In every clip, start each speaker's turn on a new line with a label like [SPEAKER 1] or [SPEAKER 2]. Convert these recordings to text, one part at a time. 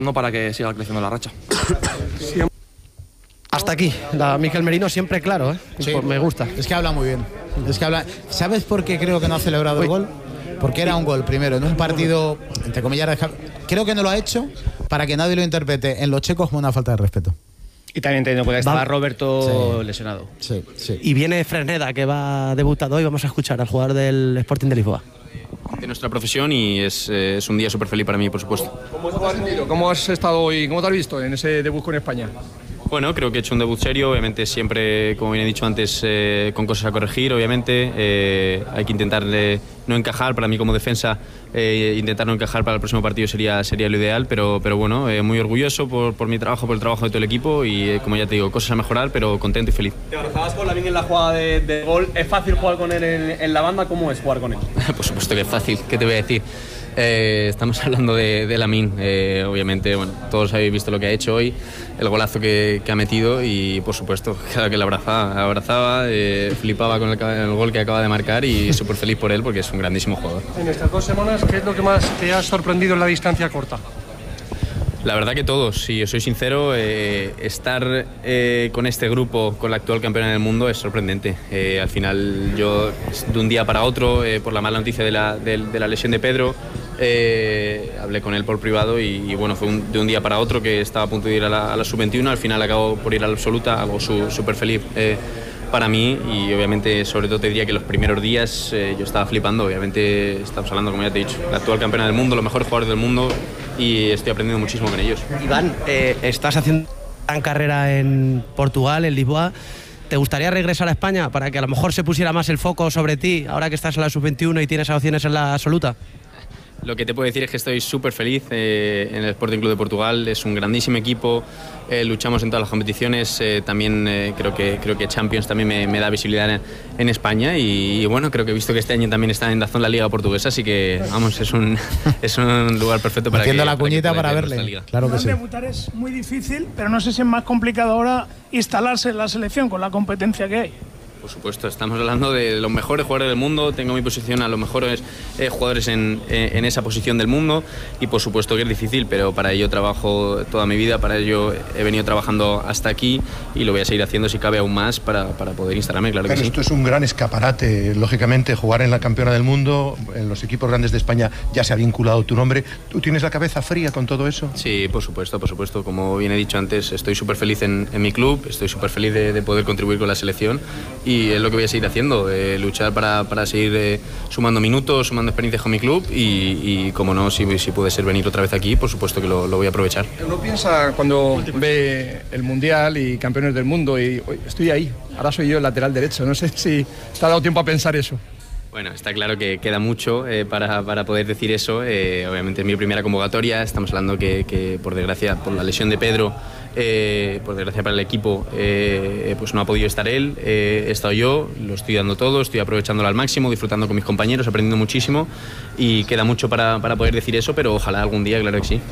[SPEAKER 1] para que siga creciendo la racha.
[SPEAKER 2] Hasta aquí, la Miquel Merino siempre claro, ¿eh?
[SPEAKER 3] Sí.
[SPEAKER 2] Pues me gusta.
[SPEAKER 3] Es que habla muy bien. ¿Sabes por qué creo que no ha celebrado el gol? Porque era un gol primero, en un partido, entre comillas, creo que no lo ha hecho para que nadie lo interprete en los checos como una falta de respeto.
[SPEAKER 4] Y también entiendo que estaba Roberto lesionado.
[SPEAKER 3] Sí.
[SPEAKER 2] Y viene Fresneda, que va debutando hoy. Vamos a escuchar al jugador del Sporting de Lisboa.
[SPEAKER 5] De nuestra profesión y es un día súper feliz para mí, por supuesto.
[SPEAKER 6] ¿Cómo has estado hoy? ¿Cómo te has visto en ese debut con España?
[SPEAKER 5] Bueno, creo que he hecho un debut serio, obviamente siempre, como bien he dicho antes, con cosas a corregir, obviamente. Hay que intentar no encajar, para mí como defensa, intentar no encajar para el próximo partido sería lo ideal, pero bueno, muy orgulloso por mi trabajo, por el trabajo de todo el equipo y, como ya te digo, cosas a mejorar, pero contento y feliz.
[SPEAKER 7] Te abrazabas con Lamine en la jugada de gol. ¿Es fácil jugar con él en la banda? ¿Cómo es jugar con él?
[SPEAKER 5] Por supuesto que es fácil, ¿qué te voy a decir? Estamos hablando de Lamine, obviamente, bueno, todos habéis visto lo que ha hecho hoy, el golazo que ha metido y, por supuesto, cada que le abrazaba, flipaba con el gol que acaba de marcar y súper feliz por él porque es un grandísimo jugador.
[SPEAKER 8] En estas 2 semanas, ¿qué es lo que más te ha sorprendido en la distancia corta?
[SPEAKER 5] La verdad que todos, si yo soy sincero, estar con este grupo, con la actual campeona del mundo, es sorprendente. Al final yo, de un día para otro, por la mala noticia de la lesión de Pedro, hablé con él por privado y bueno, fue de un día para otro que estaba a punto de ir a la sub-21, al final acabó por ir a la absoluta, algo súper feliz para mí y obviamente sobre todo te diría que los primeros días yo estaba flipando, obviamente estamos hablando, como ya te he dicho, la actual campeona del mundo, los mejores jugadores del mundo y estoy aprendiendo muchísimo con ellos.
[SPEAKER 2] Iván, estás haciendo una gran carrera en Portugal, en Lisboa. ¿Te gustaría regresar a España para que a lo mejor se pusiera más el foco sobre ti ahora que estás en la sub-21 y tienes opciones en la absoluta?
[SPEAKER 5] Lo que te puedo decir es que estoy súper feliz en el Sporting Club de Portugal, es un grandísimo equipo, luchamos en todas las competiciones, también creo que Champions también me da visibilidad en España y bueno, creo que he visto que este año también está en DAZN la Liga Portuguesa, así que vamos, es un lugar perfecto para
[SPEAKER 3] haciendo la cuñita para verle. Claro que sí.
[SPEAKER 9] Debutar es muy difícil, pero no sé si es más complicado ahora instalarse en la selección con la competencia que hay.
[SPEAKER 5] Por supuesto, estamos hablando de los mejores jugadores del mundo, tengo mi posición a los mejores jugadores en esa posición del mundo y por supuesto que es difícil, pero para ello trabajo toda mi vida, para ello he venido trabajando hasta aquí y lo voy a seguir haciendo si cabe aún más para poder instalarme, claro que sí.
[SPEAKER 10] Esto es un gran escaparate, lógicamente, jugar en la campeona del mundo, en los equipos grandes de España ya se ha vinculado tu nombre. ¿Tú tienes la cabeza fría con todo eso?
[SPEAKER 5] Sí, por supuesto, como bien he dicho antes, estoy súper feliz en mi club, estoy súper feliz de poder contribuir con la selección y es lo que voy a seguir haciendo, luchar para seguir sumando minutos, sumando experiencias con mi club y como no, si puede ser venir otra vez aquí, por supuesto que lo voy a aprovechar.
[SPEAKER 6] Uno piensa cuando ve el Mundial y campeones del mundo y estoy ahí, ahora soy yo el lateral derecho, no sé si te ha dado tiempo a pensar eso.
[SPEAKER 5] Bueno, está claro que queda mucho para poder decir eso, obviamente es mi primera convocatoria, estamos hablando que por desgracia, por la lesión de Pedro, por desgracia para el equipo, pues no ha podido estar él, he estado yo, lo estoy dando todo, estoy aprovechándolo al máximo, disfrutando con mis compañeros, aprendiendo muchísimo y queda mucho para poder decir eso, pero ojalá algún día, claro que sí.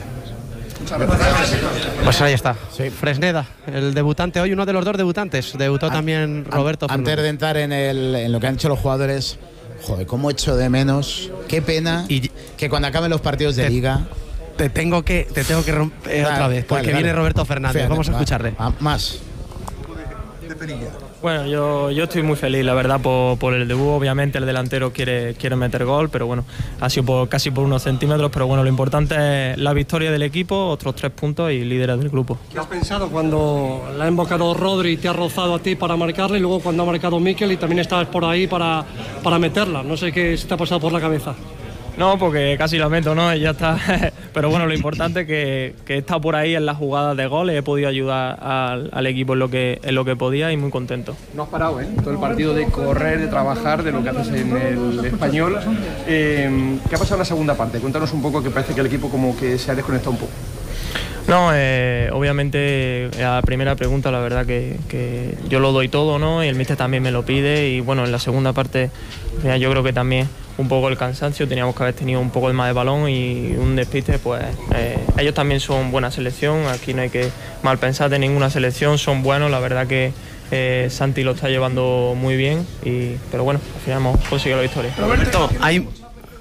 [SPEAKER 2] Pues ahí está, sí. Fresneda, el debutante hoy, uno de los 2 debutantes, debutó también Roberto
[SPEAKER 3] Fernández. Antes de entrar en lo que han hecho los jugadores, joder, cómo echo de menos, qué pena que cuando acaben los partidos de Liga
[SPEAKER 2] te tengo que romper otra vez, porque viene Roberto Fernández. Fíjate, vamos a escucharle.
[SPEAKER 3] Más.
[SPEAKER 11] Bueno, yo estoy muy feliz, la verdad, por el debut. Obviamente el delantero quiere meter gol, pero bueno, ha sido casi por unos centímetros, pero bueno, lo importante es la victoria del equipo, otros 3 puntos y líderes del grupo.
[SPEAKER 8] ¿Qué has pensado cuando la ha invocado Rodri y te ha rozado a ti para marcarla y luego cuando ha marcado Miquel y también estabas por ahí para meterla? No sé qué se te ha pasado por la cabeza.
[SPEAKER 11] No, porque casi la meto, ¿no? Y ya está. Pero bueno, lo importante es que he estado por ahí en las jugadas de goles, he podido ayudar al equipo en lo que podía y muy contento.
[SPEAKER 6] No has parado, todo el partido de correr, de trabajar, de lo que haces en el Español. ¿Qué ha pasado en la segunda parte? Cuéntanos un poco, que parece que el equipo como que se ha desconectado un poco.
[SPEAKER 11] No, obviamente la primera pregunta, la verdad que yo lo doy todo, ¿no? Y el míster también me lo pide y bueno, en la segunda parte yo creo que también un poco el cansancio, teníamos que haber tenido un poco más de balón y un despiste, pues ellos también son buena selección, aquí no hay que mal pensar de ninguna selección, son buenos, la verdad que Santi lo está llevando muy bien, pero bueno, al final hemos conseguido la victoria.
[SPEAKER 9] Roberto,
[SPEAKER 2] hay...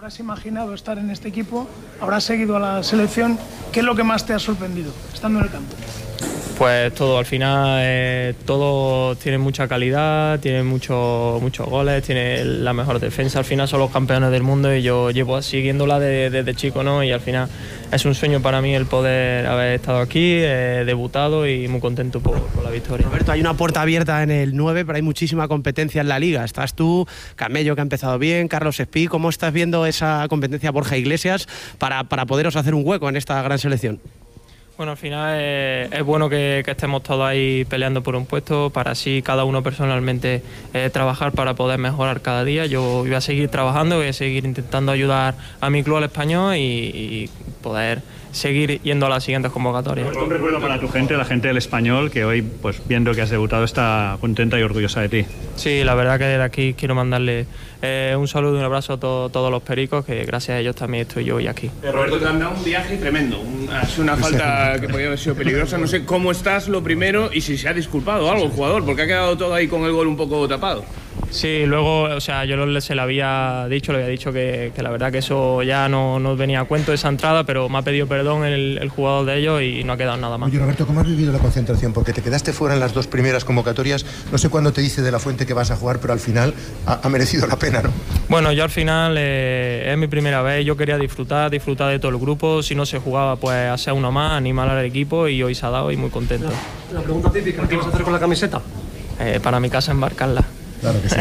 [SPEAKER 9] habrás imaginado estar en este equipo, habrás seguido a la selección. ¿Qué es lo que más te ha sorprendido estando en el campo?
[SPEAKER 11] Pues todo, al final todos tienen mucha calidad, tienen muchos goles, tienen la mejor defensa, al final son los campeones del mundo y yo llevo siguiéndola desde chico, ¿no? Y al final es un sueño para mí el poder haber estado aquí, debutado y muy contento por la victoria.
[SPEAKER 2] Roberto, hay una puerta abierta en el 9, pero hay muchísima competencia en la Liga. Estás tú, Camello, que ha empezado bien, Carlos Espí. ¿Cómo estás viendo esa competencia, Borja Iglesias, para poderos hacer un hueco en esta gran selección?
[SPEAKER 11] Bueno, al final es bueno que estemos todos ahí peleando por un puesto, para así cada uno personalmente trabajar para poder mejorar cada día. Yo voy a seguir trabajando, voy a seguir intentando ayudar a mi club, al Español, y poder seguir yendo a las siguientes convocatorias.
[SPEAKER 1] Un recuerdo para tu gente, la gente del Español, que hoy, pues viendo que has debutado, está contenta y orgullosa de ti.
[SPEAKER 11] Sí, la verdad que desde aquí quiero mandarle un saludo y un abrazo a todos los pericos, que gracias a ellos también estoy yo hoy aquí.
[SPEAKER 6] Roberto, te han dado un viaje tremendo, una falta que podría haber sido peligrosa. No sé cómo estás, lo primero, y si se ha disculpado algo el jugador, porque ha quedado todo ahí con el gol un poco tapado.
[SPEAKER 11] Sí, luego, o sea, yo se le había dicho que la verdad que eso ya no venía a cuento, esa entrada, pero me ha pedido perdón el jugador de ellos y no ha quedado nada más.
[SPEAKER 10] Oye, Roberto, ¿cómo has vivido la concentración? Porque te quedaste fuera en las 2 primeras convocatorias. No sé cuándo te dice de la Fuente que vas a jugar, pero al final ha merecido la pena, ¿no?
[SPEAKER 11] Bueno, yo al final es mi primera vez, yo quería disfrutar de todo el grupo. Si no se jugaba, pues hacer uno más, animar al equipo, y hoy se ha dado y muy contento.
[SPEAKER 8] La pregunta típica, ¿qué vas a hacer con la camiseta?
[SPEAKER 11] Para mi casa, embarcarla.
[SPEAKER 10] Claro que sí.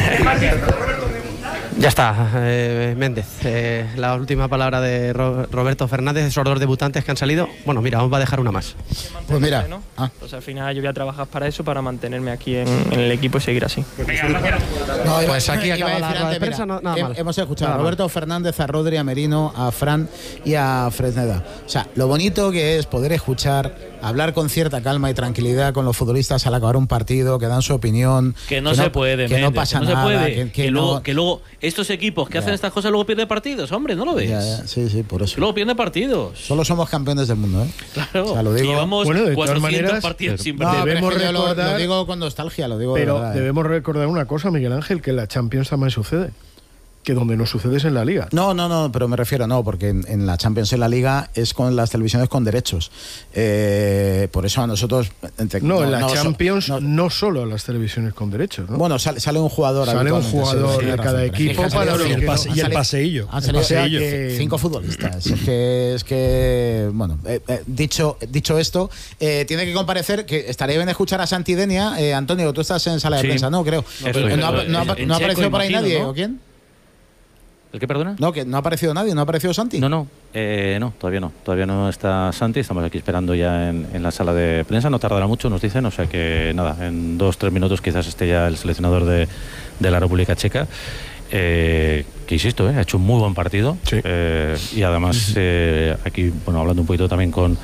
[SPEAKER 2] Ya está, Méndez. La última palabra de Roberto Fernández, esos 2 debutantes que han salido. Bueno, mira, vamos a dejar una más.
[SPEAKER 3] Pues mira,
[SPEAKER 11] Pues al final yo voy a trabajar para eso, para mantenerme aquí en el equipo y seguir así.
[SPEAKER 3] No,
[SPEAKER 2] pues aquí
[SPEAKER 3] iba
[SPEAKER 2] acaba
[SPEAKER 3] a
[SPEAKER 2] la
[SPEAKER 3] decir
[SPEAKER 2] rueda de
[SPEAKER 3] antes,
[SPEAKER 2] prensa,
[SPEAKER 3] mira,
[SPEAKER 2] nada mal.
[SPEAKER 3] hemos escuchado
[SPEAKER 2] Nada
[SPEAKER 3] a Roberto Fernández, a Rodri, a Merino, a Fran y a Fresneda. O sea, lo bonito que es poder escuchar, hablar con cierta calma y tranquilidad con los futbolistas al acabar un partido, que dan su opinión.
[SPEAKER 12] Que no se puede,
[SPEAKER 3] que no pasa nada.
[SPEAKER 12] Que luego estos equipos que hacen estas cosas luego pierden partidos, hombre, ¿no lo ves?
[SPEAKER 3] Ya, sí, por eso.
[SPEAKER 12] Que luego pierden partidos.
[SPEAKER 3] Solo somos campeones del mundo, ¿eh?
[SPEAKER 12] Claro.
[SPEAKER 3] O sea, lo digo.
[SPEAKER 12] Llevamos
[SPEAKER 13] de
[SPEAKER 12] 400
[SPEAKER 13] maneras,
[SPEAKER 12] partidos sin
[SPEAKER 3] No,
[SPEAKER 12] perder.
[SPEAKER 13] debemos
[SPEAKER 3] pero
[SPEAKER 13] recordar,
[SPEAKER 3] lo digo con nostalgia, lo digo
[SPEAKER 13] pero
[SPEAKER 3] de verdad,
[SPEAKER 13] debemos recordar una cosa, Miguel Ángel, que en la Champions también sucede. Que donde no sucede es en la Liga.
[SPEAKER 3] No, pero me refiero, porque en la Champions, en la Liga, es con las televisiones con derechos. Por eso a nosotros...
[SPEAKER 13] En la Champions no solo las televisiones con derechos, ¿no?
[SPEAKER 3] Bueno, sale un jugador.
[SPEAKER 13] Sale un jugador de cada equipo para
[SPEAKER 14] y el paseillo.
[SPEAKER 3] Han salido 5 futbolistas. Es que bueno, dicho esto, tiene que comparecer, que estaría bien escuchar a Santi Denia. Antonio, tú estás en sala de prensa, ¿no? Creo. ¿No ha aparecido por ahí nadie, ¿no? ¿O quién?
[SPEAKER 14] ¿El qué, perdona?
[SPEAKER 3] No, que no ha aparecido nadie, ¿no ha aparecido Santi?
[SPEAKER 14] No, todavía no está Santi, estamos aquí esperando ya en la sala de prensa, no tardará mucho, nos dicen, o sea que nada, en 2-3 minutos quizás esté ya el seleccionador de la República Checa, que insisto, ha hecho un muy buen partido, sí. Y además aquí, bueno, hablando un poquito también con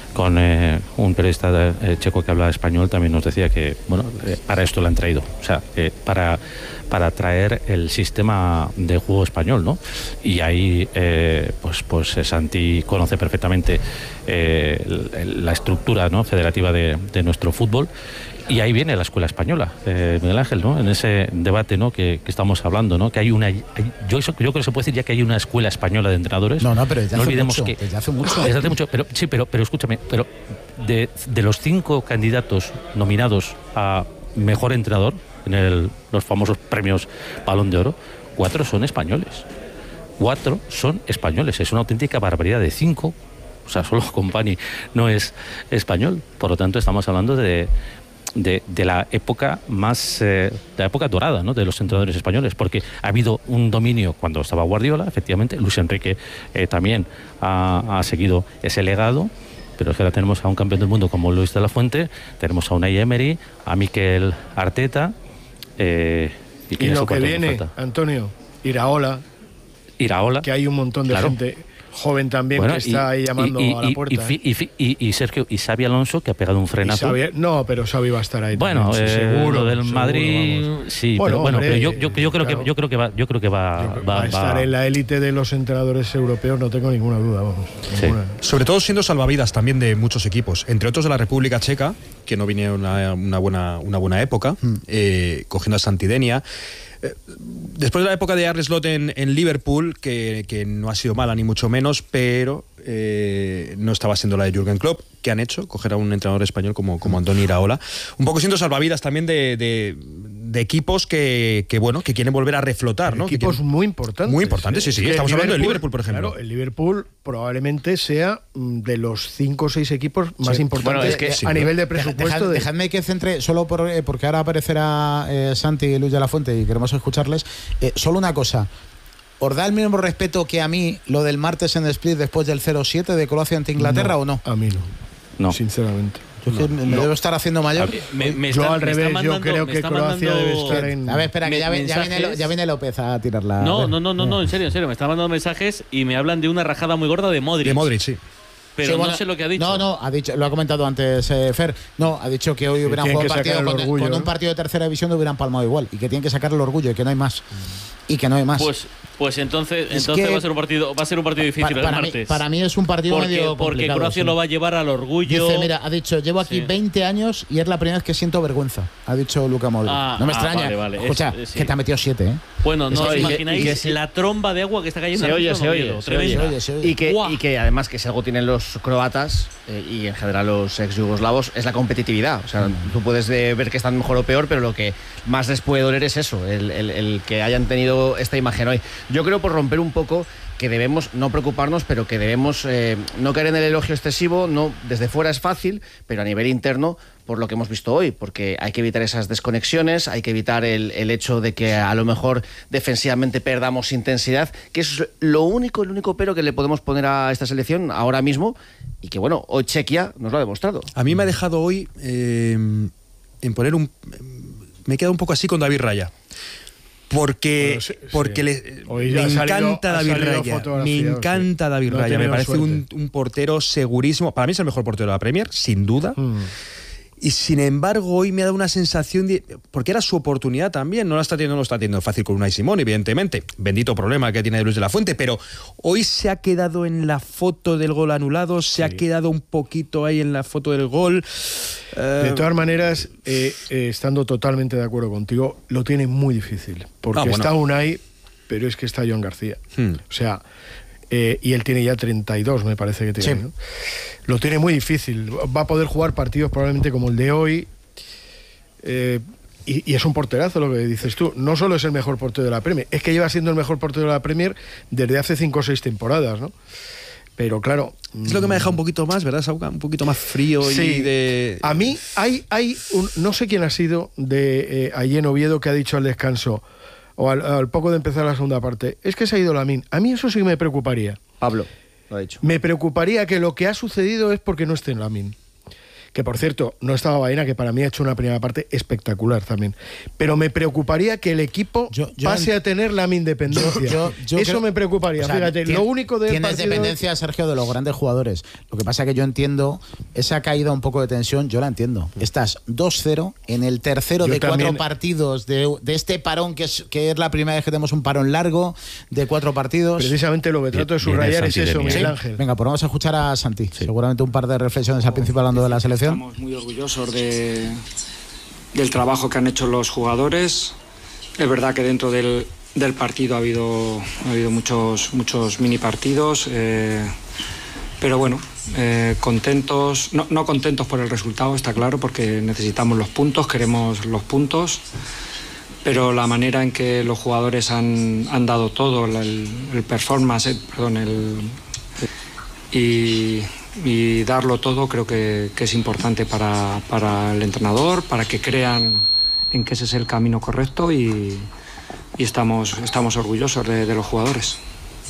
[SPEAKER 14] un periodista checo que habla español, también nos decía que bueno, para esto lo han traído, o sea, para traer el sistema de juego español, ¿no? Y ahí pues Santi conoce perfectamente la estructura, ¿no?, federativa de nuestro fútbol. Y ahí viene la escuela española, Miguel Ángel, ¿no? En ese debate, ¿no?, que estamos hablando, ¿no? Que hay una... Yo creo que se puede decir ya que hay una escuela española de entrenadores.
[SPEAKER 3] No, pero desde hace
[SPEAKER 14] olvidemos
[SPEAKER 3] mucho.
[SPEAKER 14] Que
[SPEAKER 3] desde hace mucho.
[SPEAKER 14] Desde hace mucho, pero escúchame, pero de los 5 candidatos nominados a mejor entrenador en los famosos premios Balón de Oro, 4 son españoles. 4 son españoles. Es una auténtica barbaridad de 5. O sea, solo Company no es español. Por lo tanto, estamos hablando de la época más de la época dorada, ¿no?, de los entrenadores españoles, porque ha habido un dominio cuando estaba Guardiola, efectivamente. Luis Enrique también ha seguido ese legado, pero es que ahora tenemos a un campeón del mundo como Luis de la Fuente, tenemos a Unai Emery, a Mikel Arteta,
[SPEAKER 13] y lo que viene, Antonio, Iraola, que hay un montón de gente joven también, bueno, que está ahí llamando a la puerta.
[SPEAKER 14] Y Sergio, y Xabi Alonso, que ha pegado un frenazo.
[SPEAKER 13] No, pero Xabi va a estar ahí.
[SPEAKER 14] Bueno,
[SPEAKER 13] también, seguro.
[SPEAKER 14] Lo del Madrid, vamos. Sí, bueno, pero yo creo que va
[SPEAKER 13] a estar en la élite de los entrenadores europeos, no tengo ninguna duda, vamos.
[SPEAKER 14] Sí.
[SPEAKER 15] Sobre todo siendo salvavidas también de muchos equipos, entre otros de la República Checa, que no viene una buena época, cogiendo a Santi Denia. Después de la época de Arne Slot en Liverpool, que no ha sido mala ni mucho menos, pero no estaba siendo la de Jürgen Klopp, ¿qué han hecho? Coger a un entrenador español como Andoni Iraola. Un poco siendo salvavidas también de equipos que quieren volver a reflotar, ¿no?
[SPEAKER 13] Equipos muy importantes.
[SPEAKER 15] Muy importantes, sí. Estamos hablando del Liverpool, por ejemplo.
[SPEAKER 13] Claro, el Liverpool probablemente sea de los 5 o 6 equipos más importantes a nivel de presupuesto.
[SPEAKER 3] Dejadme que centre, solo porque ahora aparecerá Santi y Luis de la Fuente y queremos escucharles. Solo una cosa. ¿Os da el mismo respeto que a mí lo del martes en Split después del 0-7 de Croacia ante Inglaterra o no?
[SPEAKER 13] A mí no. Sinceramente.
[SPEAKER 3] Me debo estar haciendo mayor.
[SPEAKER 13] Yo al revés, yo creo que Croacia debe estar en...
[SPEAKER 3] A ver, espera, que ya viene López a tirarla.
[SPEAKER 12] No, en serio. Me están mandando mensajes y me hablan de una rajada muy gorda de Modric.
[SPEAKER 15] De Modric, sí.
[SPEAKER 12] Pero
[SPEAKER 3] sí,
[SPEAKER 12] no sé lo que ha dicho.
[SPEAKER 3] No, ha dicho, lo ha comentado antes Fer. No, ha dicho que hoy hubieran jugado un partido con un partido de tercera división, hubieran palmado igual. Y que tienen que sacar el orgullo y que no hay más.
[SPEAKER 12] Pues entonces va a ser un partido difícil el martes.
[SPEAKER 3] Para mí es un partido medio complicado.
[SPEAKER 12] Porque Croacia lo va a llevar al orgullo.
[SPEAKER 3] Dice, mira, ha dicho, llevo aquí 20 años y es la primera vez que siento vergüenza. Ha dicho Luka Modric. No me extraña.
[SPEAKER 12] Vale.
[SPEAKER 3] Escucha, que te ha metido 7, ¿eh?
[SPEAKER 12] Bueno, no os imagináis la tromba de agua que está cayendo.
[SPEAKER 4] Se oye. Y que además que si algo tienen los croatas y en general los ex yugoslavos es la competitividad. O sea, tú puedes ver que están mejor o peor, pero lo que más les puede doler es eso, el que hayan tenido esta imagen hoy. Yo creo, por romper un poco, que debemos no preocuparnos, pero que debemos no caer en el elogio excesivo. No, desde fuera es fácil, pero a nivel interno, por lo que hemos visto hoy, porque hay que evitar esas desconexiones, hay que evitar el hecho de que a lo mejor defensivamente perdamos intensidad, que es el único pero que le podemos poner a esta selección ahora mismo, y que bueno, hoy Chequia nos lo ha demostrado.
[SPEAKER 15] A mí me ha dejado hoy en poner me he quedado un poco así con David Raya. Porque me encanta David Raya. Me encanta David Raya. Me parece un portero segurísimo. Para mí es el mejor portero de la Premier, sin duda. Y sin embargo, hoy me ha dado una sensación porque era su oportunidad también. No lo está teniendo fácil con Unai Simón, evidentemente. Bendito problema que tiene Luis de la Fuente. Pero hoy se ha quedado en la foto del gol anulado. Se ha quedado un poquito ahí en la foto del gol.
[SPEAKER 13] De todas maneras, estando totalmente de acuerdo contigo, lo tiene muy difícil. Porque está Unai, pero es que está Joan García. O sea... y él tiene ya 32, me parece que tiene, ¿no? Lo tiene muy difícil. Va a poder jugar partidos probablemente como el de hoy. Y es un porterazo lo que dices tú. No solo es el mejor portero de la Premier, es que lleva siendo el mejor portero de la Premier desde hace 5 o 6 temporadas, ¿no? Pero claro...
[SPEAKER 15] Es lo que me ha dejado un poquito más, ¿verdad, Sauca? Un poquito más frío y de...
[SPEAKER 13] A mí hay no sé quién ha sido de allí en Oviedo que ha dicho al descanso, o al poco de empezar la segunda parte, es que se ha ido Lamine. A mí eso sí me preocuparía.
[SPEAKER 4] Pablo lo ha dicho.
[SPEAKER 13] Me preocuparía que lo que ha sucedido es porque no esté en Lamine. Que por cierto, no estaba Baena, que para mí ha hecho una primera parte espectacular también. Pero me preocuparía que el equipo pase a tener la independencia. Eso me preocuparía. O sea, fíjate, lo único de
[SPEAKER 3] tienes dependencia, Sergio, de los grandes jugadores. Lo que pasa es que yo entiendo esa caída un poco de tensión, yo la entiendo. Estás 2-0 en el tercero de 4 partidos de este parón, que es la primera vez que tenemos un parón largo de 4 partidos.
[SPEAKER 13] Precisamente lo que trato de subrayar es eso, Miguel Ángel.
[SPEAKER 3] Venga, pues vamos a escuchar a Santi. Seguramente un par de reflexiones al principio hablando de la selección.
[SPEAKER 16] Estamos muy orgullosos del trabajo que han hecho los jugadores. Es verdad que dentro del partido ha habido muchos mini partidos, pero bueno, contentos, no contentos por el resultado, está claro, porque necesitamos los puntos, queremos los puntos, pero la manera en que los jugadores han dado todo, el performance, y darlo todo creo que es importante para el entrenador, para que crean en que ese es el camino correcto y estamos orgullosos de los jugadores.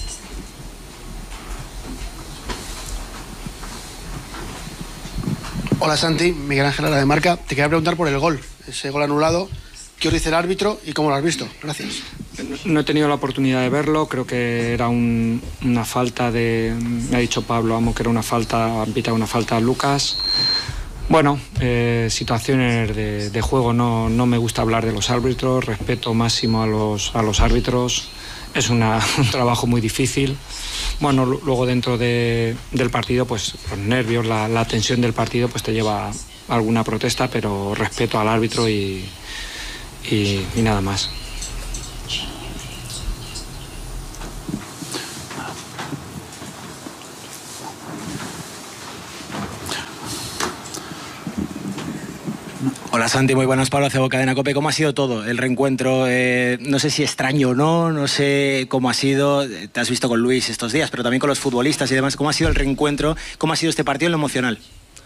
[SPEAKER 17] Hola Santi, Miguel Ángel de Marca. Te quería preguntar por el gol, ese gol anulado. ¿Qué os dice el árbitro y cómo lo has visto? Gracias.
[SPEAKER 16] No he tenido la oportunidad de verlo, creo que era una falta me ha dicho Pablo Amo que era una falta, han pitado una falta a Lucas. Bueno, situaciones de juego, no me gusta hablar de los árbitros, respeto máximo a los árbitros, es un trabajo muy difícil. Bueno, luego dentro del partido, pues los nervios, la tensión del partido, pues te lleva a alguna protesta, pero respeto al árbitro y nada más.
[SPEAKER 18] Hola Santi, muy buenas. Pablo Acebo, Cadena COPE. ¿Cómo ha sido todo el reencuentro? No sé si extraño o no sé cómo ha sido. Te has visto con Luis estos días, pero también con los futbolistas y demás. ¿Cómo ha sido el reencuentro? ¿Cómo ha sido este partido en lo emocional?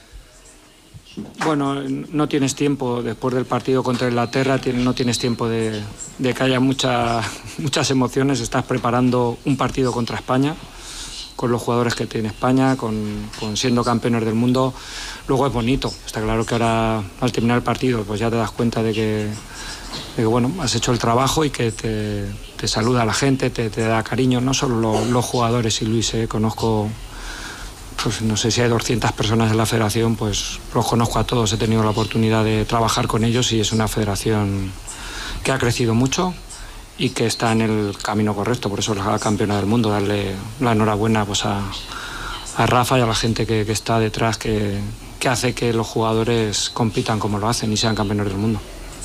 [SPEAKER 16] Bueno, no tienes tiempo, después del partido contra Inglaterra, no tienes tiempo de que haya muchas emociones. Estás preparando un partido contra España, con los jugadores que tiene España, con siendo campeones del mundo. Luego es bonito, está claro que ahora al terminar el partido pues ya te das cuenta de que bueno, has hecho el trabajo y que te saluda la gente, te da cariño, no solo los jugadores. Y Luis, conozco, pues no sé si hay 200 personas en la federación, pues los conozco a todos, he tenido la oportunidad de trabajar con ellos y es una federación que ha crecido mucho y que está en el camino correcto, por eso la campeona del mundo. Darle la enhorabuena pues a Rafa y a la gente que está detrás, que hace que los jugadores compitan como lo hacen y sean campeones del mundo.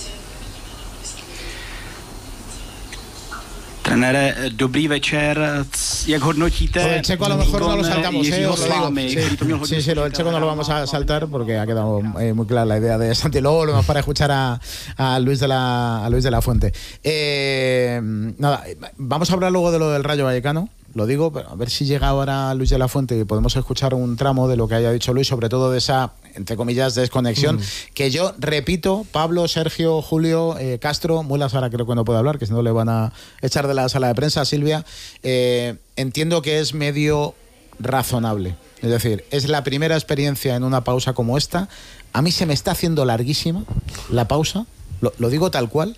[SPEAKER 19] Trenére, dobrý večer. Jak hodnotíte?
[SPEAKER 3] El Checo a lo mejor no lo saltamos, Sí, lo del Checo no lo vamos a saltar porque ha quedado muy clara la idea de Santi. Luego volvemos para escuchar a Luis de la Fuente. Nada, vamos a hablar luego de lo del Rayo Vallecano. Lo digo, pero a ver si llega ahora Luis de la Fuente y podemos escuchar un tramo de lo que haya dicho Luis, sobre todo de esa, entre comillas, desconexión, que yo repito, Pablo, Sergio, Julio, Castro, Muelas ahora creo que no puede hablar, que si no le van a echar de la sala de prensa, Silvia, entiendo que es medio razonable. Es decir, es la primera experiencia en una pausa como esta. A mí se me está haciendo larguísima la pausa, lo digo tal cual.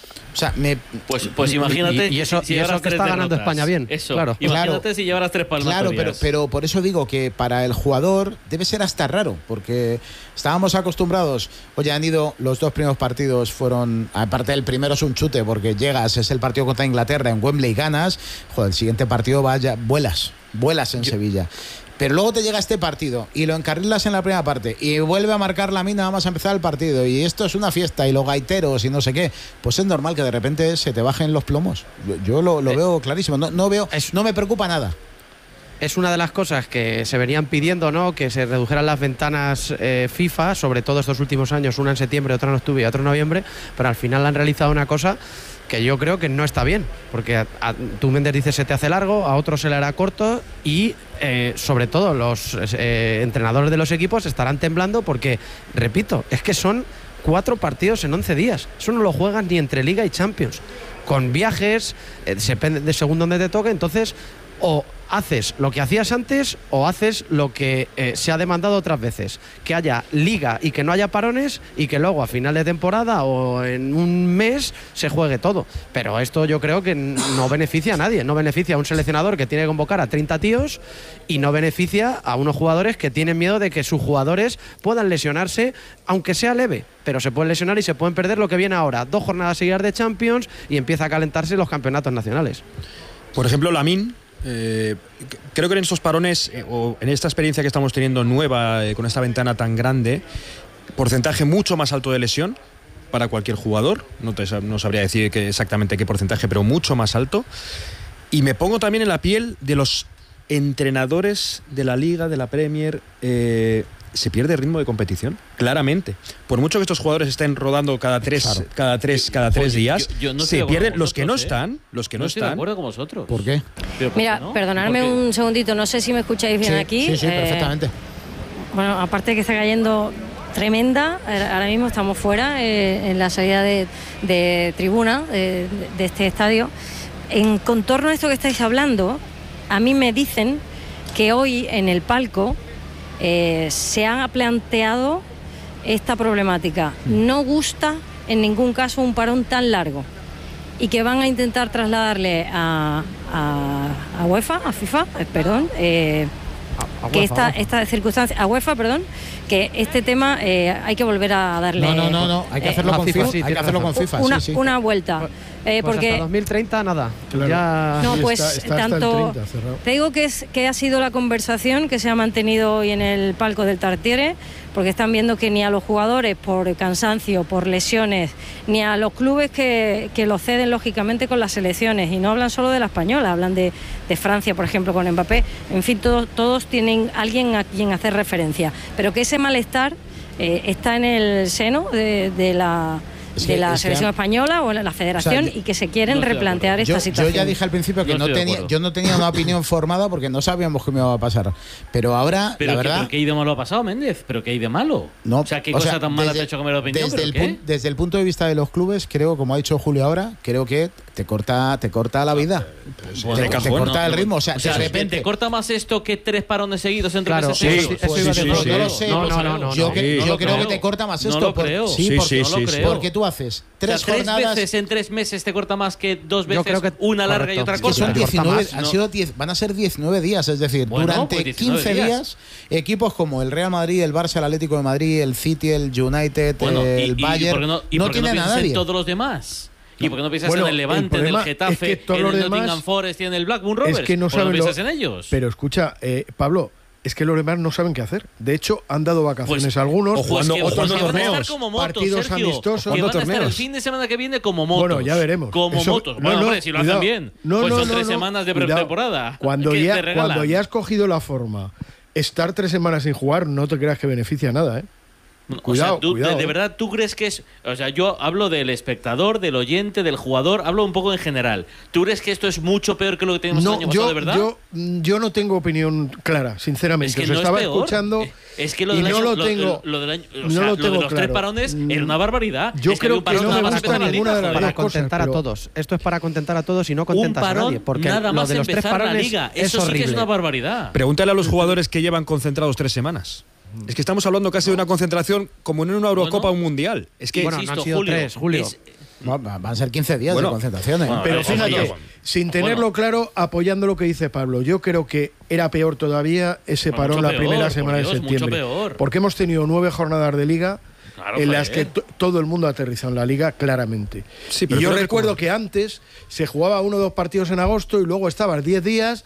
[SPEAKER 3] O sea,
[SPEAKER 12] pues imagínate
[SPEAKER 2] y eso,
[SPEAKER 12] si
[SPEAKER 2] y eso que está ganando España bien.
[SPEAKER 12] Eso,
[SPEAKER 2] claro.
[SPEAKER 12] Imagínate si llevaras 3 palmatorias.
[SPEAKER 3] Claro, pero por eso digo que para el jugador debe ser hasta raro, porque estábamos acostumbrados. Oye, han ido los 2 primeros partidos, fueron, aparte el primero es un chute porque llegas, es el partido contra Inglaterra en Wembley y ganas. Joder, el siguiente partido vuelas en Sevilla. Pero luego te llega este partido y lo encarrilas en la primera parte y vuelve a marcar la mina, vamos a empezar el partido y esto es una fiesta y los gaiteros y no sé qué, pues es normal que de repente se te bajen los plomos. Yo lo veo clarísimo, no me preocupa nada.
[SPEAKER 2] Es una de las cosas que se venían pidiendo, ¿no? Que se redujeran las ventanas FIFA, sobre todo estos últimos años, una en septiembre, otra en octubre y otra en noviembre, pero al final han realizado una cosa que yo creo que no está bien, porque tú Méndez dice se te hace largo, a otros se le hará corto y sobre todo los entrenadores de los equipos estarán temblando porque, repito, es que son 4 partidos en 11 días. Eso no lo juegan ni entre Liga y Champions. Con viajes, depende de según donde te toque, entonces o haces lo que hacías antes o haces lo que se ha demandado otras veces, que haya liga y que no haya parones y que luego a final de temporada o en un mes se juegue todo. Pero esto yo creo que no beneficia a nadie, no beneficia a un seleccionador que tiene que convocar a 30 tíos y no beneficia a unos jugadores que tienen miedo de que sus jugadores puedan lesionarse, aunque sea leve, pero se pueden lesionar y se pueden perder lo que viene ahora, 2 jornadas seguidas de Champions y empieza a calentarse los campeonatos nacionales.
[SPEAKER 15] Por ejemplo, Lamine, creo que en estos parones o en esta experiencia que estamos teniendo nueva con esta ventana tan grande, porcentaje mucho más alto de lesión para cualquier jugador, no sabría decir exactamente qué porcentaje, pero mucho más alto. Y me pongo también en la piel de los entrenadores de la Liga, de la Premier. Se pierde ritmo de competición, claramente. Por mucho que estos jugadores estén rodando cada tres días,
[SPEAKER 12] yo no
[SPEAKER 15] se pierden los que no
[SPEAKER 12] están.
[SPEAKER 15] Los que no
[SPEAKER 12] estoy
[SPEAKER 15] están.
[SPEAKER 12] de acuerdo con vosotros.
[SPEAKER 3] ¿Por qué?
[SPEAKER 20] Mira, perdonadme un segundito, no sé si me escucháis bien aquí.
[SPEAKER 3] Sí, perfectamente.
[SPEAKER 20] Bueno, aparte de que está cayendo tremenda, ahora mismo estamos fuera, en la salida de tribuna de este estadio. En contorno a esto que estáis hablando, a mí me dicen que hoy en el palco se ha planteado esta problemática. No gusta en ningún caso un parón tan largo y que van a intentar trasladarle a UEFA, a FIFA, perdón, que esta circunstancia, a UEFA, perdón, que este tema hay que volver a darle.
[SPEAKER 3] No, hay que hacerlo con FIFA. Sí, hay que hacerlo con FIFA.
[SPEAKER 20] Una vuelta.
[SPEAKER 2] Pues
[SPEAKER 20] porque
[SPEAKER 2] hasta 2030 nada.
[SPEAKER 13] Claro.
[SPEAKER 2] Ya...
[SPEAKER 20] No, pues
[SPEAKER 13] está
[SPEAKER 20] tanto.
[SPEAKER 13] Hasta el 30 cerrado.
[SPEAKER 20] Te digo que ha sido la conversación que se ha mantenido hoy en el palco del Tartiere, porque están viendo que ni a los jugadores por cansancio, por lesiones, ni a los clubes que lo ceden lógicamente con las selecciones, y no hablan solo de la española, hablan de Francia, por ejemplo, con Mbappé. En fin, todos tienen alguien a quien hacer referencia, pero que ese malestar está en el seno de la selección española o la federación, y que se quieren replantear esta situación.
[SPEAKER 3] Yo ya dije al principio que yo no tenía una opinión formada porque no sabíamos qué me iba a pasar. Pero ahora, la verdad...
[SPEAKER 12] ¿Pero qué hay de malo ha pasado, Méndez? ¿Pero qué hay de malo?
[SPEAKER 3] No,
[SPEAKER 12] o sea, ¿qué cosa tan mala te ha hecho cambiar de opinión?
[SPEAKER 3] Desde el punto de vista de los clubes, creo, como ha dicho Julio ahora, creo que te corta la vida. Te corta el ritmo. O sea, de repente...
[SPEAKER 12] ¿Te corta más esto que 3 parones seguidos entre meses seguidos?
[SPEAKER 3] No lo sé. Yo creo que te corta más esto.
[SPEAKER 12] No lo creo.
[SPEAKER 3] Porque tú haces 3 jornadas.
[SPEAKER 12] Veces en 3 meses te corta más que 2 veces, una larga y otra corta.
[SPEAKER 3] Son 19, van a ser 19 días, es decir, durante 15 días, equipos como el Real Madrid, el Barça, el Atlético de Madrid, el City, el United, el Bayern, no tienen a nadie.
[SPEAKER 12] En todos los demás. ¿Y por qué no piensas en el Levante, en el Getafe, en el Nottingham Forest y en el Blackburn Rovers?
[SPEAKER 13] Es que no saben
[SPEAKER 12] piensas en ellos.
[SPEAKER 13] Pero escucha, Pablo, es que los demás no saben qué hacer. De hecho, han dado vacaciones a algunos,
[SPEAKER 12] jugando
[SPEAKER 13] torneos, partidos
[SPEAKER 12] Sergio,
[SPEAKER 13] amistosos,
[SPEAKER 12] que van a estar el fin de semana que viene como motos.
[SPEAKER 13] Bueno, ya veremos.
[SPEAKER 12] Como motos. Bueno, hombre, si lo hacen bien. Pues son 3 semanas de pretemporada.
[SPEAKER 13] Cuando ya has cogido la forma, estar 3 semanas sin jugar, no te creas que beneficia nada, ¿eh? Cuidado,
[SPEAKER 12] cuidado. ¿De verdad tú crees que es...? O sea, yo hablo del espectador, del oyente, del jugador, hablo un poco en general. ¿Tú crees que esto es mucho peor que lo que teníamos el año pasado, de verdad?
[SPEAKER 13] Yo no tengo opinión clara, sinceramente.
[SPEAKER 12] Es que
[SPEAKER 13] os estaba escuchando
[SPEAKER 12] es que lo del año, lo de los 3 parones era una barbaridad.
[SPEAKER 13] Yo creo que no me gusta ninguna de las
[SPEAKER 2] para contentar a todos. Esto es para contentar a todos y no contentas a nadie. Porque
[SPEAKER 12] nada más
[SPEAKER 2] lo de los 3 parones
[SPEAKER 12] la liga. Eso sí que es una barbaridad.
[SPEAKER 15] Pregúntale a los jugadores que llevan concentrados 3 semanas. Es que estamos hablando casi de una concentración como en una Eurocopa o un Mundial. Es que
[SPEAKER 2] no han sido 3, Julio.
[SPEAKER 3] Van a ser 15 días de concentraciones.
[SPEAKER 13] Pero fíjate, sin tenerlo claro, apoyando lo que dice Pablo, yo creo que era peor todavía ese parón la primera semana de septiembre. Porque hemos tenido 9 jornadas de liga en las que todo el mundo ha aterrizado en la liga claramente. Sí, y yo recuerdo que antes se jugaba 1 o 2 partidos en agosto y luego estabas 10 días...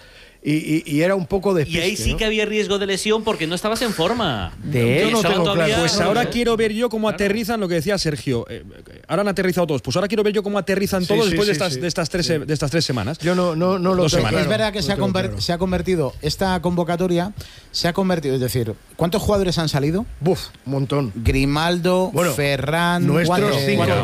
[SPEAKER 13] Y era un poco de
[SPEAKER 12] Y ahí sí que había riesgo de lesión porque no estabas en forma.
[SPEAKER 13] Yo no tengo claro.
[SPEAKER 15] Pues ahora quiero ver yo cómo aterrizan lo que decía Sergio. Ahora han aterrizado todos. Pues ahora quiero ver yo cómo aterrizan todos después de estas 3 semanas.
[SPEAKER 13] Yo no lo sé.
[SPEAKER 3] Es verdad que se ha convertido, esta convocatoria se ha convertido, es decir, ¿cuántos jugadores han salido?
[SPEAKER 13] Un montón.
[SPEAKER 3] Grimaldo, Ferran,
[SPEAKER 13] nuestros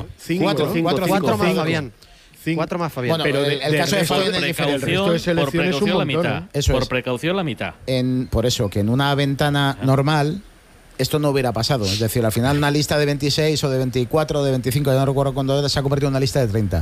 [SPEAKER 3] 4
[SPEAKER 2] más Fabián. 4 más Fabián.
[SPEAKER 3] Bueno, pero el caso de Fabián es diferente.
[SPEAKER 12] Por precaución la mitad. Por precaución la mitad.
[SPEAKER 3] Por eso, que en una ventana normal esto no hubiera pasado. Es decir, al final una lista de 26 o de 24 o de 25, ya no recuerdo cuándo, se ha convertido en una lista de 30.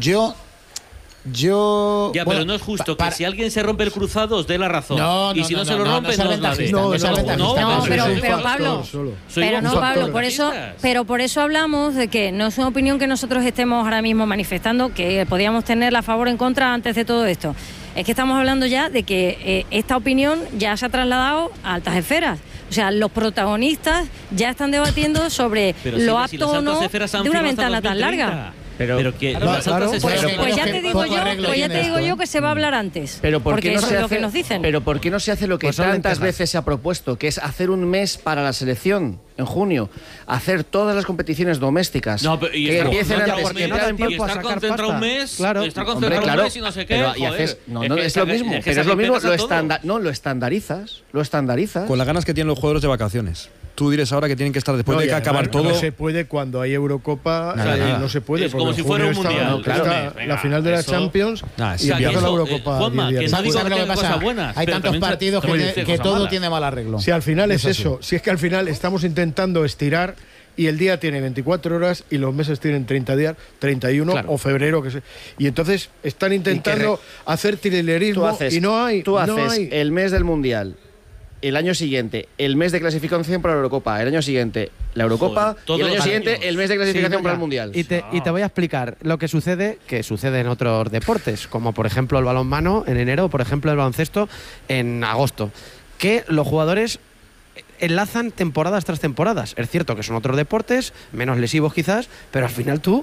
[SPEAKER 12] Pero no es justo que si alguien se rompe el cruzado os dé la razón. Y si no se lo rompe, no os la dé.
[SPEAKER 20] Pero Pablo, por eso hablamos de que no es una opinión que nosotros estemos ahora mismo manifestando, que podíamos tenerla a favor o en contra antes de todo esto. Es que estamos hablando ya de que esta opinión ya se ha trasladado a altas esferas. O sea, los protagonistas ya están debatiendo sobre lo apto o no de una ventana tan larga.
[SPEAKER 12] Pero que
[SPEAKER 20] pues ya te digo yo que se va a hablar antes.
[SPEAKER 4] Pero
[SPEAKER 20] porque eso es lo que nos dicen.
[SPEAKER 4] Pero ¿por qué no se hace lo que tantas veces se ha propuesto, que es hacer un mes para la selección en junio, hacer todas las competiciones domésticas?
[SPEAKER 12] Que empiecen antes, que estar concentrado un mes, estar concentrado un mes y no sé qué.
[SPEAKER 4] Es lo mismo, pero es lo mismo, lo estandarizas.
[SPEAKER 15] Con las ganas que tienen los jugadores de vacaciones. Tú dices ahora que tienen que estar después de que acabar todo.
[SPEAKER 13] No se puede cuando hay Eurocopa, no se puede.
[SPEAKER 12] Es como si fuera un mundial.
[SPEAKER 13] La final de la Champions y empieza la Eurocopa.
[SPEAKER 12] Juanma, que no digo que tenga cosas buenas.
[SPEAKER 3] Hay tantos partidos que todo tiene mal arreglo.
[SPEAKER 13] Si al final es eso, si es que al final estamos intentando estirar y el día tiene 24 horas y los meses tienen 30 días, 31 o febrero, que sé. Y entonces están intentando hacer trilerismo y no hay.
[SPEAKER 4] Tú haces el mes del mundial. El año siguiente, el mes de clasificación para la Eurocopa. El año siguiente, la Eurocopa. Y el año siguiente, el mes de clasificación para el Mundial.
[SPEAKER 2] Y te voy a explicar lo que sucede en otros deportes, como por ejemplo el balonmano en enero, o por ejemplo el baloncesto en agosto. Que los jugadores enlazan temporadas tras temporadas. Es cierto que son otros deportes, menos lesivos quizás, pero al final tú,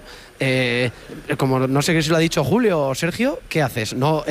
[SPEAKER 2] como no sé si lo ha dicho Julio o Sergio, ¿qué haces? Va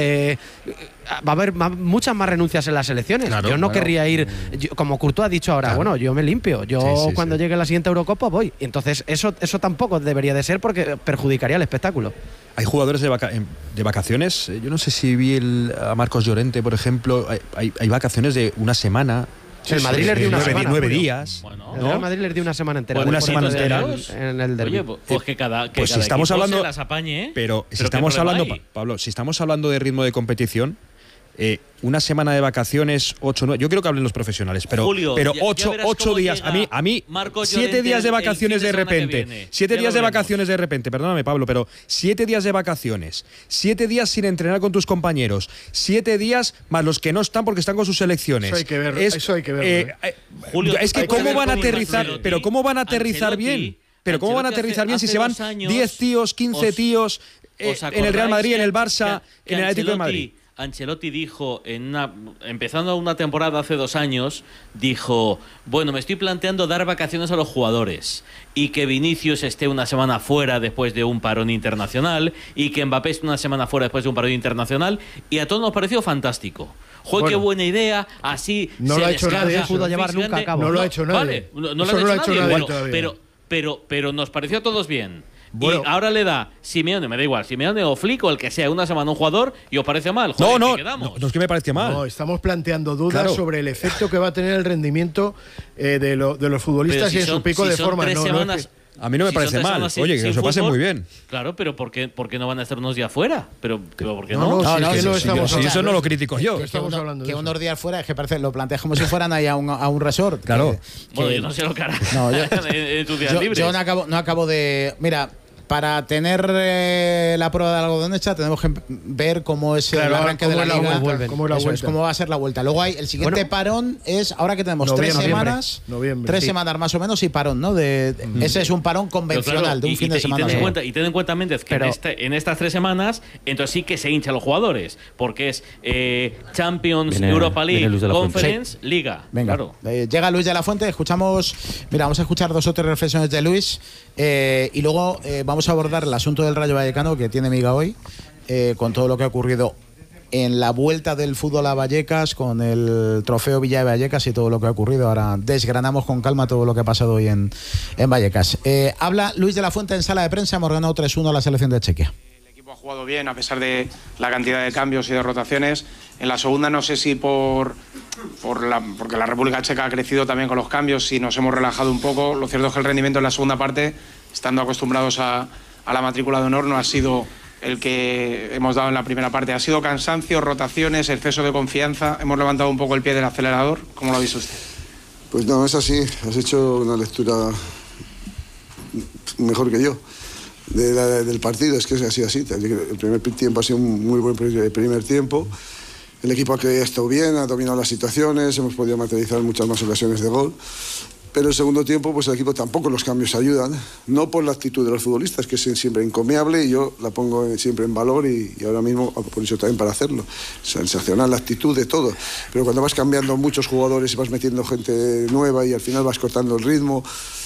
[SPEAKER 2] a haber muchas más renuncias en las elecciones. Yo no querría ir, como Courtois ha dicho ahora, bueno, yo me limpio. Cuando llegue la siguiente Eurocopa voy. Entonces eso tampoco debería de ser porque perjudicaría el espectáculo.
[SPEAKER 15] Hay jugadores de vacaciones. Yo no sé si vi a Marcos Llorente, por ejemplo. Hay vacaciones de una semana.
[SPEAKER 2] El Madrid les dio una semana.
[SPEAKER 15] 9 días.
[SPEAKER 2] Bueno, el Real Madrid les dio una semana entera.
[SPEAKER 15] Una semana entera.
[SPEAKER 2] En el derbi.
[SPEAKER 12] Oye, pues que cada
[SPEAKER 15] si estamos hablando,
[SPEAKER 12] se las apañe, ¿eh?
[SPEAKER 15] Pero si estamos hablando, Pablo, si estamos hablando de ritmo de competición, una semana de vacaciones, 8, 9, yo quiero que hablen los profesionales, pero,
[SPEAKER 12] Julio,
[SPEAKER 15] pero
[SPEAKER 12] ya
[SPEAKER 15] 8 días, a mí 7 días de vacaciones de repente, 7 días de vacaciones de repente, perdóname Pablo, pero 7 días de vacaciones, 7 días sin entrenar con tus compañeros, 7 días más los que no están porque están con sus selecciones.
[SPEAKER 13] Eso hay que verlo, eso hay que verlo.
[SPEAKER 15] Julio, es que cómo van a aterrizar, pero cómo van a aterrizar bien. Pero ¿cómo van a aterrizar bien si se van 10 tíos, 15 tíos en el Real Madrid, en el Barça, en el Atlético de Madrid?
[SPEAKER 12] Ancelotti dijo, empezando una temporada hace 2 años, dijo, bueno, me estoy planteando dar vacaciones a los jugadores y que Vinicius esté una semana fuera después de un parón internacional y que Mbappé esté una semana fuera después de un parón internacional, y a todos nos pareció fantástico. Joder, qué buena idea, así
[SPEAKER 13] no lo ha hecho nadie,
[SPEAKER 2] pudo llevar nunca a cabo.
[SPEAKER 13] No lo ha hecho nadie.
[SPEAKER 12] Vale, no lo ha hecho nadie, pero nos pareció a todos bien. Bueno, y ahora le da Simeone, me da igual, Simeone o Flick o el que sea, una semana un jugador y os parece mal. Joder,
[SPEAKER 15] no es que me parezca mal.
[SPEAKER 13] No, estamos planteando dudas sobre el efecto que va a tener el rendimiento de los futbolistas y en su pico de forma.
[SPEAKER 15] A mí no me parece mal. Oye, que se pase muy bien.
[SPEAKER 12] Claro, pero ¿por qué no van a estar unos días fuera? ¿Pero por qué no?
[SPEAKER 15] Eso no lo critico yo.
[SPEAKER 3] Que unos días fuera es que parece, lo planteas como si fueran ahí a un resort.
[SPEAKER 15] Claro.
[SPEAKER 12] Bueno, yo no sé lo que hará en tus días libres.
[SPEAKER 3] Yo no acabo de... Mira, para tener la prueba de algodón hecha tenemos que ver cómo es el arranque de la liga, cómo va a ser la vuelta. Luego hay el siguiente parón, es ahora que tenemos 3 semanas, semanas más o menos y parón, ¿no? Ese es un parón convencional de un fin de semana.
[SPEAKER 12] Y ten en cuenta, Méndez, que en estas 3 semanas, entonces sí que se hinchan los jugadores, porque es Champions, Europa League, Conference, Liga.
[SPEAKER 3] Venga, claro. Llega Luis de la Fuente, vamos a escuchar 2 o 3 reflexiones de Luis y luego vamos a abordar el asunto del Rayo Vallecano, que tiene miga hoy, con todo lo que ha ocurrido en la vuelta del fútbol a Vallecas, con el trofeo Villa de Vallecas y todo lo que ha ocurrido. Ahora desgranamos con calma todo lo que ha pasado hoy en Vallecas. Habla Luis de la Fuente en sala de prensa. Hemos ganado 3-1 a la selección de Chequia.
[SPEAKER 16] El equipo ha jugado bien a pesar de la cantidad de cambios y de rotaciones. En la segunda no sé si porque la República Checa ha crecido también con los cambios, si nos hemos relajado un poco. Lo cierto es que el rendimiento en la segunda parte, estando acostumbrados a la matrícula de honor, no ha sido el que hemos dado en la primera parte. Ha sido cansancio, rotaciones, exceso de confianza. Hemos levantado un poco el pie del acelerador. ¿Cómo lo ha visto usted?
[SPEAKER 21] Pues no, es así. Has hecho una lectura mejor que yo del partido. Es que ha sido así. El primer tiempo ha sido un muy buen primer tiempo. El equipo ha estado bien, ha dominado las situaciones, hemos podido materializar muchas más ocasiones de gol. Pero el segundo tiempo, pues el equipo tampoco, los cambios ayudan, no por la actitud de los futbolistas, que es siempre encomiable, y yo la pongo siempre en valor y ahora mismo por eso también para hacerlo. Sensacional la actitud de todo, pero cuando vas cambiando muchos jugadores y vas metiendo gente nueva y al final vas cortando el ritmo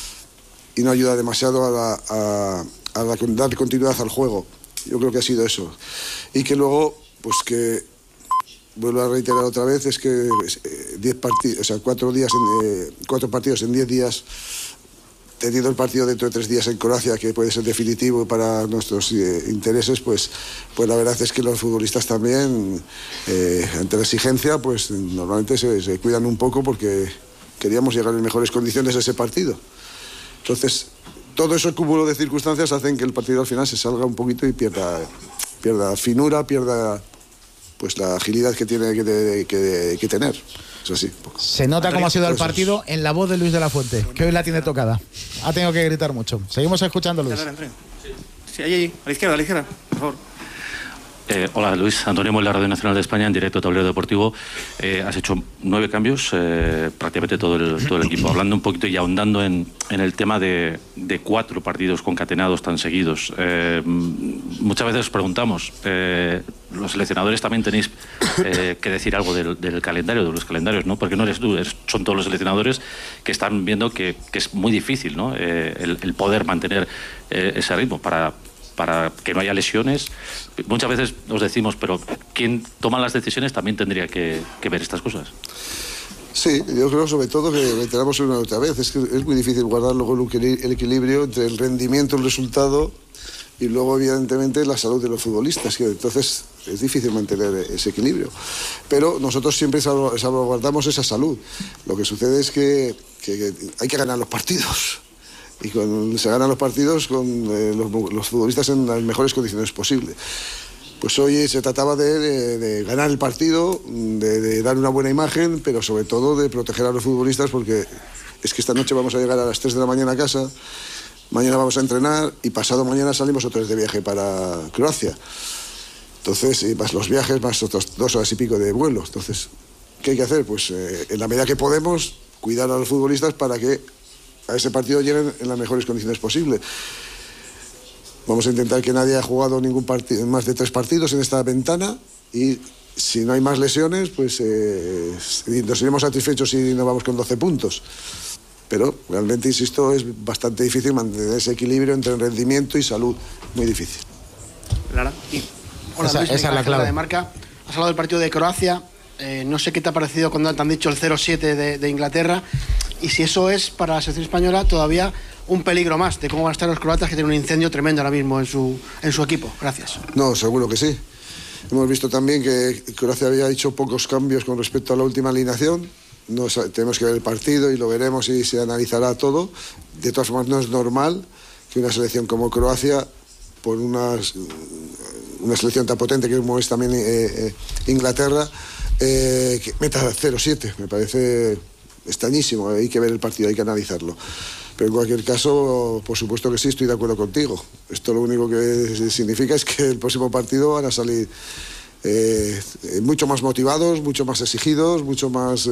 [SPEAKER 21] y no ayuda demasiado a dar continuidad al juego. Yo creo que ha sido eso. Y que luego, pues que... Vuelvo a reiterar otra vez, es que 10 partidos, o sea, 4 partidos en 10 días, teniendo el partido dentro de 3 días en Croacia, que puede ser definitivo para nuestros intereses, pues la verdad es que los futbolistas también, ante la exigencia, pues normalmente se cuidan un poco porque queríamos llegar en mejores condiciones a ese partido. Entonces, todo ese cúmulo de circunstancias hacen que el partido al final se salga un poquito y pierda finura, pierda pues la agilidad que tiene que tener. Es así.
[SPEAKER 3] Se nota cómo ha sido el partido en la voz de Luis de la Fuente, que hoy la tiene tocada. Ha tenido que gritar mucho. Seguimos escuchando, Luis.
[SPEAKER 16] Sí, allí, a la izquierda, por favor.
[SPEAKER 14] Hola Luis, Antonio Moll, la Radio Nacional de España, en directo Tablero Deportivo. Has hecho 9 cambios, prácticamente todo el equipo. Hablando un poquito y ahondando en el tema de 4 partidos concatenados tan seguidos. Muchas veces os preguntamos, los seleccionadores también tenéis que decir algo del calendario, de los calendarios, ¿no? Porque no eres tú, son todos los seleccionadores que están viendo que es muy difícil, ¿no? El poder mantener ese ritmo para que no haya lesiones. Muchas veces os decimos, pero quien toma las decisiones también tendría que ver estas cosas.
[SPEAKER 21] Sí, yo creo sobre todo que reiteramos una otra vez, es que es muy difícil guardar luego el equilibrio entre el rendimiento, el resultado y luego evidentemente la salud de los futbolistas, que entonces es difícil mantener ese equilibrio. Pero nosotros siempre salvaguardamos esa salud. Lo que sucede es que hay que ganar los partidos. Y cuando se ganan los partidos con los futbolistas en las mejores condiciones posibles. Pues hoy se trataba de ganar el partido, de dar una buena imagen, pero sobre todo de proteger a los futbolistas, porque es que esta noche vamos a llegar a las 3 de la mañana a casa, mañana vamos a entrenar y pasado mañana salimos otra vez de viaje para Croacia. Entonces, más los viajes, más otras 2 horas y pico de vuelo. Entonces, ¿qué hay que hacer? Pues en la medida que podemos, cuidar a los futbolistas para que a ese partido lleguen en las mejores condiciones posibles. Vamos a intentar que nadie haya jugado ningún partido, más de 3 partidos en esta ventana, y si no hay más lesiones, pues nos iremos satisfechos si nos vamos con 12 puntos. Pero realmente, insisto, es bastante difícil mantener ese equilibrio entre rendimiento y salud. Muy difícil.
[SPEAKER 17] Lara. Hola,
[SPEAKER 3] esa es la clave.
[SPEAKER 17] De Marca. Has hablado del partido de Croacia. No sé qué te ha parecido cuando te han dicho el 0-7 de Inglaterra. Y si eso es para la selección española todavía un peligro más de cómo van a estar los croatas, que tienen un incendio tremendo ahora mismo en su equipo. Gracias.
[SPEAKER 21] No, seguro que sí. Hemos visto también que Croacia había hecho pocos cambios con respecto a la última alineación. Tenemos que ver el partido y lo veremos y se analizará todo. De todas formas, no es normal que una selección como Croacia, por una selección tan potente como es también Inglaterra, que meta 0-7. Me parece extrañísimo. Hay que ver el partido, hay que analizarlo. Pero en cualquier caso, por supuesto que sí, estoy de acuerdo contigo. Esto lo único que significa es que el próximo partido van a salir mucho más motivados, mucho más exigidos, mucho más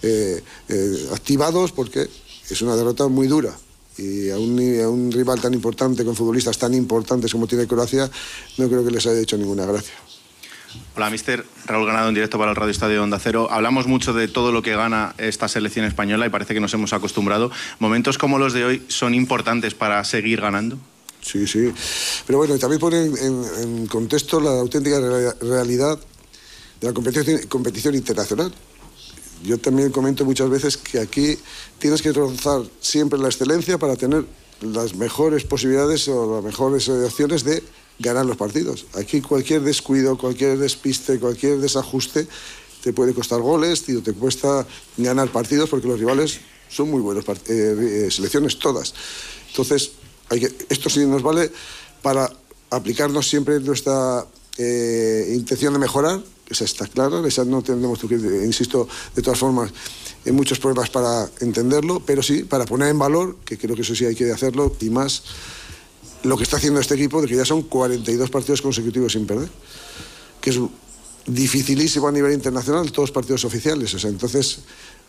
[SPEAKER 21] activados, porque es una derrota muy dura. Y a un rival tan importante, con futbolistas tan importantes como tiene Croacia, no creo que les haya hecho ninguna gracia.
[SPEAKER 7] Hola, mister. Raúl Ganado, en directo para el Radio Estadio Onda Cero. Hablamos mucho de todo lo que gana esta selección española y parece que nos hemos acostumbrado. ¿Momentos como los de hoy son importantes para seguir ganando?
[SPEAKER 21] Sí, sí. Pero bueno, también pone en contexto la auténtica realidad de la competición internacional. Yo también comento muchas veces que aquí tienes que rozar siempre la excelencia para tener las mejores posibilidades o las mejores opciones de ganar los partidos. Aquí cualquier descuido, cualquier despiste, cualquier desajuste te puede costar goles, tío, te cuesta ganar partidos, porque los rivales son muy buenos, selecciones todas. Entonces, esto sí nos vale para aplicarnos siempre nuestra intención de mejorar. Esa está clara, esa no tenemos que, insisto, de todas formas, hay muchos problemas para entenderlo, pero sí para poner en valor, que creo que eso sí hay que hacerlo, y más lo que está haciendo este equipo, de que ya son 42 partidos consecutivos sin perder, que es dificilísimo a nivel internacional, todos partidos oficiales. O sea, entonces,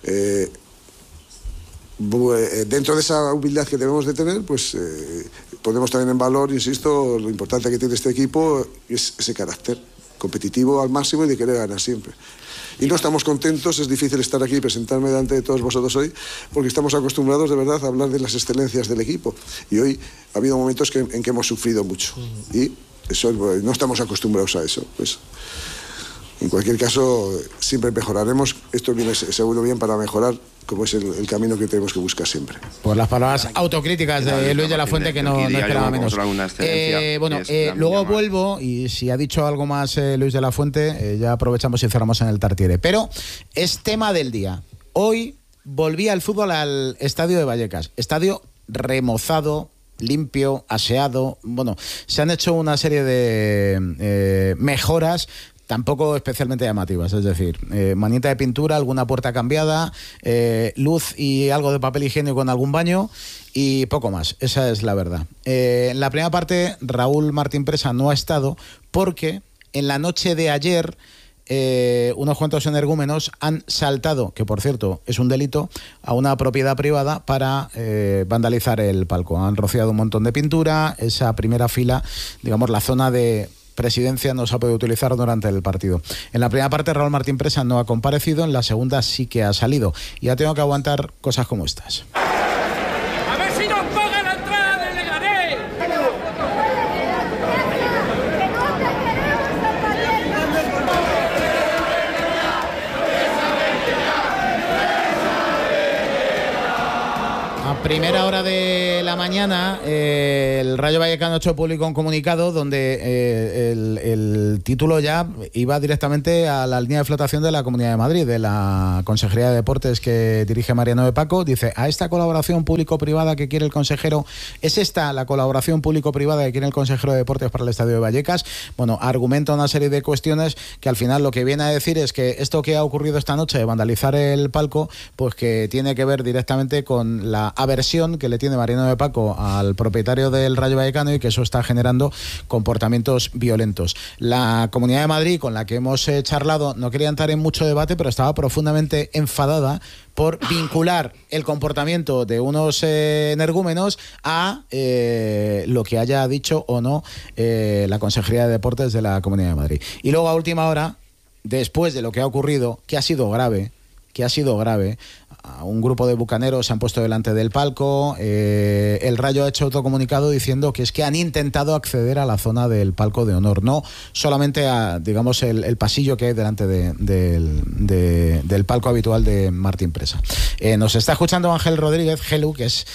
[SPEAKER 21] dentro de esa humildad que debemos de tener, pues ponemos también en valor, insisto, lo importante que tiene este equipo es ese carácter competitivo al máximo y de querer ganar siempre. Y no estamos contentos, es difícil estar aquí y presentarme delante de todos vosotros hoy, porque estamos acostumbrados de verdad a hablar de las excelencias del equipo. Y hoy ha habido momentos en que hemos sufrido mucho. Y eso, no estamos acostumbrados a eso. Pues, en cualquier caso, siempre mejoraremos. Esto viene seguro bien para mejorar, como es el camino que tenemos que buscar siempre.
[SPEAKER 3] Por las palabras autocríticas de Luis de la Fuente, que no esperaba menos. Luego vuelvo, y si ha dicho algo más Luis de la Fuente, ya aprovechamos y cerramos en el Tartiere. Pero es tema del día. Hoy volvía el fútbol al estadio de Vallecas. Estadio remozado, limpio, aseado. Bueno, se han hecho una serie de mejoras, tampoco especialmente llamativas, es decir, manita de pintura, alguna puerta cambiada, luz y algo de papel higiénico en algún baño y poco más, esa es la verdad. En la primera parte, Raúl Martín Presa no ha estado porque en la noche de ayer unos cuantos energúmenos han saltado, que por cierto es un delito, a una propiedad privada para vandalizar el palco. Han rociado un montón de pintura, esa primera fila, digamos la zona de presidencia no se ha podido utilizar durante el partido. En la primera parte Raúl Martín Presa no ha comparecido, en la segunda sí que ha salido. Y ya tengo que aguantar cosas como estas.
[SPEAKER 22] ¡A ver si nos pagan la entrada del Leganés!
[SPEAKER 3] A primera hora de la mañana, el Rayo Vallecano ha hecho público un comunicado donde el título ya iba directamente a la línea de flotación de la Comunidad de Madrid, de la Consejería de Deportes que dirige Mariano de Paco. Dice, a esta colaboración público-privada que quiere el consejero, ¿es esta la colaboración público-privada que quiere el consejero de Deportes para el Estadio de Vallecas? Bueno, argumenta una serie de cuestiones que al final lo que viene a decir es que esto que ha ocurrido esta noche de vandalizar el palco, pues que tiene que ver directamente con la aversión que le tiene Mariano de Paco al propietario del Rayo Vallecano y que eso está generando comportamientos violentos. La Comunidad de Madrid, con la que hemos charlado, no quería entrar en mucho debate, pero estaba profundamente enfadada por vincular el comportamiento de unos energúmenos a lo que haya dicho o no la Consejería de Deportes de la Comunidad de Madrid. Y luego a última hora, después de lo que ha ocurrido, que ha sido grave, a un grupo de bucaneros se han puesto delante del palco, el Rayo ha hecho otro comunicado diciendo que es que han intentado acceder a la zona del palco de honor, no solamente a, digamos, el pasillo que hay delante del palco habitual de Martín Presa. Nos está escuchando Ángel Rodríguez, Gelu, que es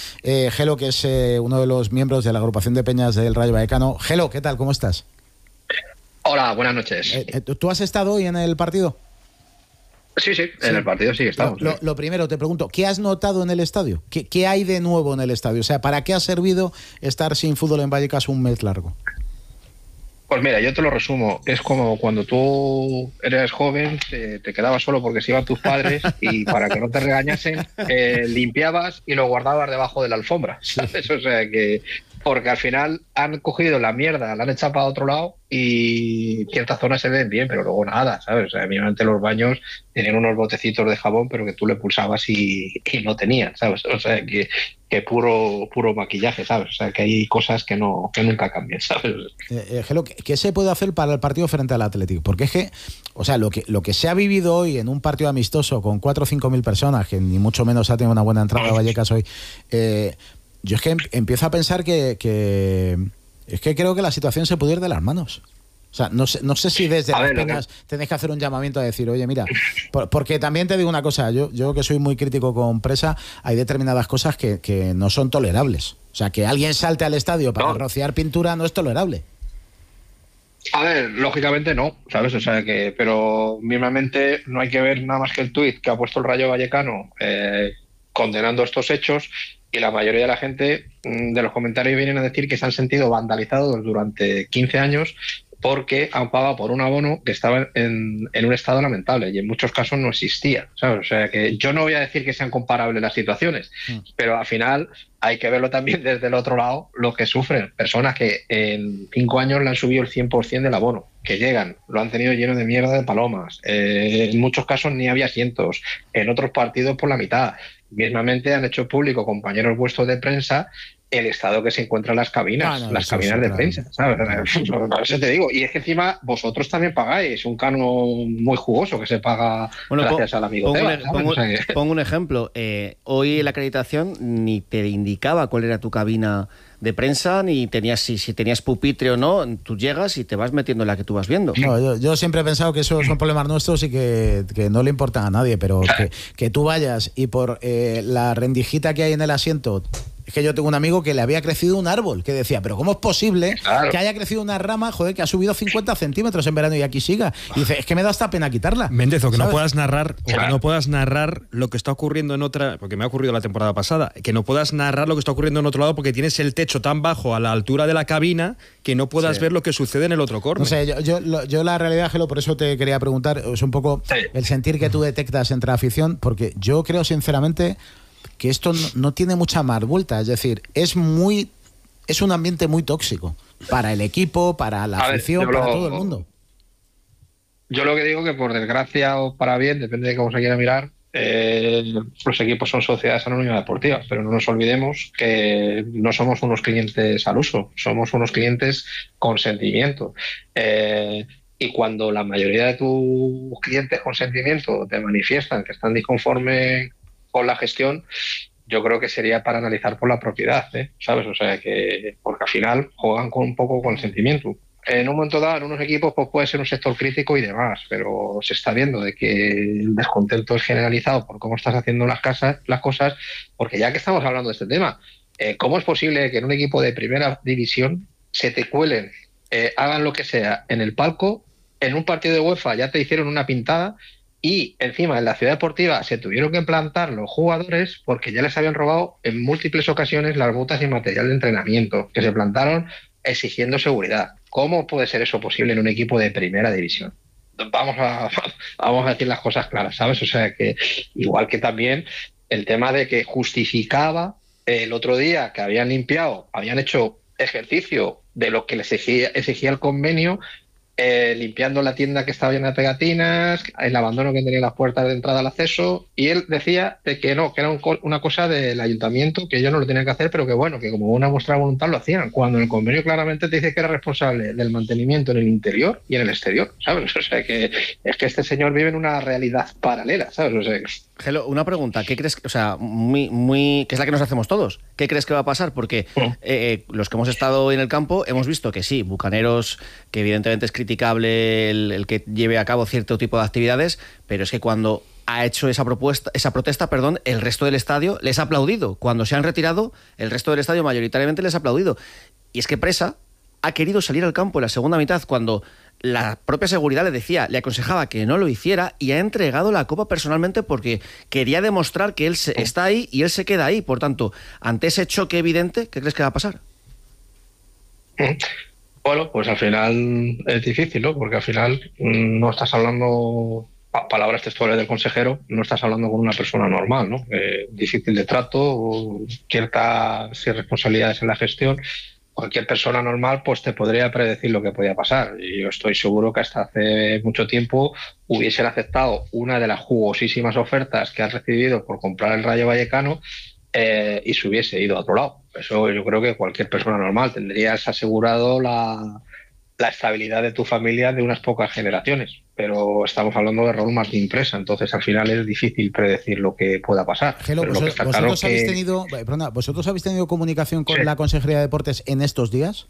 [SPEAKER 3] uno de los miembros de la agrupación de peñas del Rayo Vallecano. Gelu, ¿qué tal? ¿Cómo estás?
[SPEAKER 5] Hola, buenas noches.
[SPEAKER 3] ¿Tú has estado hoy en el partido?
[SPEAKER 5] Sí, en el partido sí estamos.
[SPEAKER 3] Lo primero, te pregunto, ¿qué has notado en el estadio? ¿Qué hay de nuevo en el estadio? O sea, ¿para qué ha servido estar sin fútbol en Vallecas un mes largo?
[SPEAKER 5] Pues mira, yo te lo resumo. Es como cuando tú eres joven, te quedabas solo porque se iban tus padres y para que no te regañasen, limpiabas y lo guardabas debajo de la alfombra, ¿sabes? O sea que... Porque al final han cogido la mierda, la han echado para otro lado y ciertas zonas se ven bien, pero luego nada, ¿sabes? O sea, mínimamente los baños tenían unos botecitos de jabón, pero que tú le pulsabas y no tenían, ¿sabes? O sea, que puro maquillaje, ¿sabes? O sea, que hay cosas que nunca cambian, ¿sabes?
[SPEAKER 3] Gelo, ¿qué se puede hacer para el partido frente al Atlético? Porque es que, o sea, lo que se ha vivido hoy en un partido amistoso con 4 o 5 mil personas, que ni mucho menos ha tenido una buena entrada a Vallecas hoy, yo es que empiezo a pensar que es que creo que la situación se puede ir de las manos. O sea, no sé si desde las penas tenéis que hacer un llamamiento a decir, oye, mira, porque también te digo una cosa, yo que soy muy crítico con Presa, hay determinadas cosas que no son tolerables. O sea, que alguien salte al estadio para rociar pintura no es tolerable.
[SPEAKER 5] A ver, lógicamente no, ¿sabes? O sea que, pero mismamente no hay que ver nada más que el tuit que ha puesto el Rayo Vallecano condenando estos hechos. Y la mayoría de la gente de los comentarios vienen a decir que se han sentido vandalizados durante 15 años porque han pagado por un abono que estaba en un estado lamentable y en muchos casos no existía, ¿sabes? O sea que yo no voy a decir que sean comparables las situaciones, pero al final hay que verlo también desde el otro lado, lo que sufren personas que en 5 años le han subido el 100% del abono, que llegan, lo han tenido lleno de mierda de palomas, en muchos casos ni había asientos, en otros partidos por la mitad. Mismamente han hecho público compañeros vuestros de prensa el estado que se encuentran las cabinas, las cabinas de prensa, ¿sabes? Eso te digo. Y es que encima vosotros también pagáis un canon muy jugoso que se paga gracias al amigo Tebas.
[SPEAKER 4] Pongo un ejemplo. Hoy la acreditación ni te indicaba cuál era tu cabina de prensa, ni tenías si tenías pupitre o no. Tú llegas y te vas metiendo en la que tú vas viendo.
[SPEAKER 3] No, yo siempre he pensado que esos son problemas nuestros y que no le importan a nadie, pero que tú vayas y por la rendijita que hay en el asiento... Es que yo tengo un amigo que le había crecido un árbol, que decía, pero ¿cómo es posible que haya crecido una rama, joder, que ha subido 50 centímetros en verano y aquí siga? Y dice, es que me da hasta pena quitarla.
[SPEAKER 15] Méndez, o que no puedas narrar, lo que está ocurriendo en otra, porque me ha ocurrido la temporada pasada, que no puedas narrar lo que está ocurriendo en otro lado porque tienes el techo tan bajo a la altura de la cabina que no puedas ver lo que sucede en el otro córner.
[SPEAKER 3] No sé, yo la realidad, Gelo, por eso te quería preguntar, es un poco el sentir que tú detectas entre la afición, porque yo creo sinceramente que esto no tiene mucha más vuelta, es decir, es un ambiente muy tóxico para el equipo, para la afición, para todo el mundo.
[SPEAKER 5] Yo lo que digo que por desgracia o para bien, depende de cómo se quiera mirar, los equipos son sociedades anónimas deportivas, pero no nos olvidemos que no somos unos clientes al uso, somos unos clientes con sentimiento. Y cuando la mayoría de tus clientes con sentimiento te manifiestan que están disconformes con la gestión, yo creo que sería para analizar por la propiedad, ¿sabes? O sea, que porque al final juegan un poco con el sentimiento. en un momento dado, en unos equipos, pues puede ser un sector crítico y demás, pero se está viendo de que el descontento es generalizado por cómo estás haciendo las cosas, porque ya que estamos hablando de este tema, ¿cómo es posible que en un equipo de primera división se te cuelen, hagan lo que sea en el palco, en un partido de UEFA ya te hicieron una pintada y encima en la ciudad deportiva se tuvieron que plantar los jugadores porque ya les habían robado en múltiples ocasiones las botas y material de entrenamiento, que se plantaron exigiendo seguridad? ¿Cómo puede ser eso posible en un equipo de primera división? Vamos a decir las cosas claras, ¿sabes? O sea, que igual que también el tema de que justificaba el otro día que habían hecho ejercicio de lo que les exigía el convenio, limpiando la tienda que estaba llena de pegatinas, el abandono que tenía las puertas de entrada al acceso, y él decía de que no, que era una cosa del ayuntamiento, que ellos no lo tenían que hacer, pero que bueno, que como una muestra de voluntad lo hacían, cuando en el convenio claramente te dice que era responsable del mantenimiento en el interior y en el exterior, ¿sabes? O sea, que es que este señor vive en una realidad paralela, ¿sabes? O sea,
[SPEAKER 4] Gelo, una pregunta, ¿qué crees? O sea, que es la que nos hacemos todos. ¿Qué crees que va a pasar? Porque los que hemos estado en el campo hemos visto que sí, Bucaneros, que evidentemente es criticable el que lleve a cabo cierto tipo de actividades, pero es que cuando ha hecho esa protesta, el resto del estadio les ha aplaudido. Cuando se han retirado, el resto del estadio mayoritariamente les ha aplaudido. Y es que Presa ha querido salir al campo en la segunda mitad cuando la propia seguridad le aconsejaba que no lo hiciera, y ha entregado la copa personalmente porque quería demostrar que él está ahí y él se queda ahí. Por tanto, ante ese choque evidente, ¿qué crees que va a pasar?
[SPEAKER 5] Bueno, pues al final es difícil, ¿no? Porque al final no estás hablando, palabras textuales del consejero, no estás hablando con una persona normal, ¿no? Difícil de trato, ciertas irresponsabilidades en la gestión. Cualquier persona normal pues te podría predecir lo que podía pasar, y yo estoy seguro que hasta hace mucho tiempo hubiesen aceptado una de las jugosísimas ofertas que han recibido por comprar el Rayo Vallecano y se hubiese ido a otro lado. Eso yo creo que cualquier persona normal. Tendrías asegurado la estabilidad de tu familia de unas pocas generaciones, pero estamos hablando de Raúl Martín Presa, entonces al final es difícil predecir lo que pueda pasar.
[SPEAKER 3] Gelo, ¿vosotros habéis tenido comunicación con la Consejería de Deportes en estos días?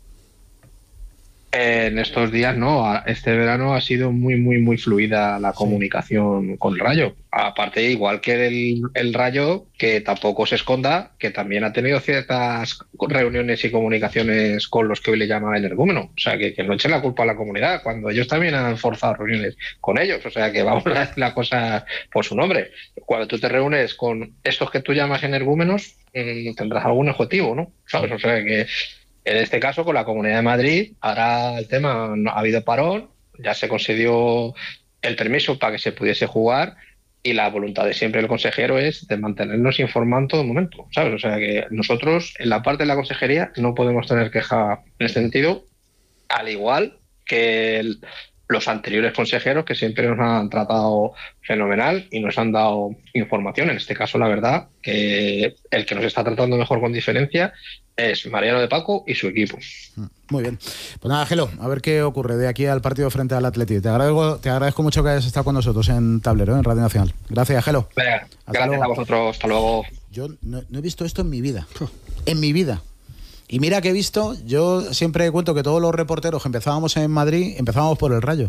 [SPEAKER 5] En estos días no, este verano ha sido muy fluida la comunicación con el Rayo. Aparte, igual que el Rayo, que tampoco se esconda, que también ha tenido ciertas reuniones y comunicaciones con los que hoy le llama el energúmeno. O sea, que no echen la culpa a la comunidad, cuando ellos también han forzado reuniones con ellos. O sea, que vamos a decir la cosa por su nombre. Cuando tú te reúnes con estos que tú llamas energúmenos, tendrás algún objetivo, ¿no? ¿Sabes? O sea, que en este caso, con la Comunidad de Madrid, ahora el tema, ha habido parón, ya se concedió el permiso para que se pudiese jugar, y la voluntad de siempre del consejero es de mantenernos informados en todo momento, ¿sabes? O sea que nosotros, en la parte de la consejería, no podemos tener queja en este sentido, al igual que los anteriores consejeros, que siempre nos han tratado fenomenal y nos han dado información. En este caso, la verdad, que el que nos está tratando mejor con diferencia es Mariano de Paco y su equipo.
[SPEAKER 3] Muy bien. Pues nada, Gelo, a ver qué ocurre de aquí al partido frente al Atleti. Te agradezco mucho que hayas estado con nosotros en Tablero, en Radio Nacional. Gracias, Gelo.
[SPEAKER 5] Venga, gracias a vosotros. Hasta luego.
[SPEAKER 3] Yo no he visto esto en mi vida. En mi vida. Y mira que he visto, yo siempre cuento que todos los reporteros que empezábamos en Madrid, empezábamos por el Rayo.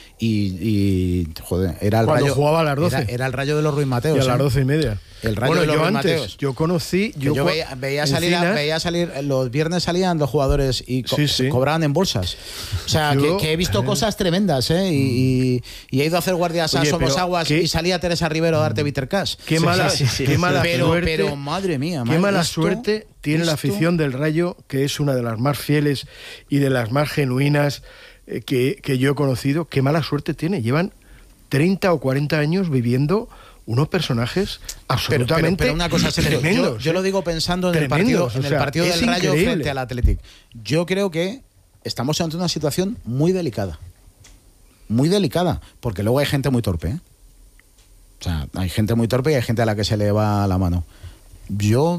[SPEAKER 3] Y joder, era el
[SPEAKER 13] Cuando
[SPEAKER 3] Rayo.
[SPEAKER 13] Jugaba a las 12.
[SPEAKER 3] Era el Rayo de los Ruiz Mateos.
[SPEAKER 13] Y a las 12:30.
[SPEAKER 3] El Rayo de los Ruiz Mateos.
[SPEAKER 13] Yo conocí.
[SPEAKER 3] Yo veía salir, los viernes salían los jugadores y cobraban en bolsas. O sea, que he visto cosas tremendas, ¿eh? Y he ido a hacer guardias a Somosaguas y salía Teresa Rivero a darte Bitter Cash.
[SPEAKER 13] Qué mala suerte.
[SPEAKER 3] Pero madre mía.
[SPEAKER 13] Qué mala suerte tiene la afición del Rayo, que es una de las más fieles y de las más genuinas que yo he conocido. Qué mala suerte tiene. Llevan 30 o 40 años viviendo unos personajes absolutamente
[SPEAKER 3] pero una cosa, tremendos. Yo lo digo pensando en el partido del Rayo frente al Athletic. Yo creo que estamos ante una situación muy delicada. Muy delicada. Porque luego hay gente muy torpe, ¿eh? O sea, hay gente muy torpe y hay gente a la que se le va la mano. Yo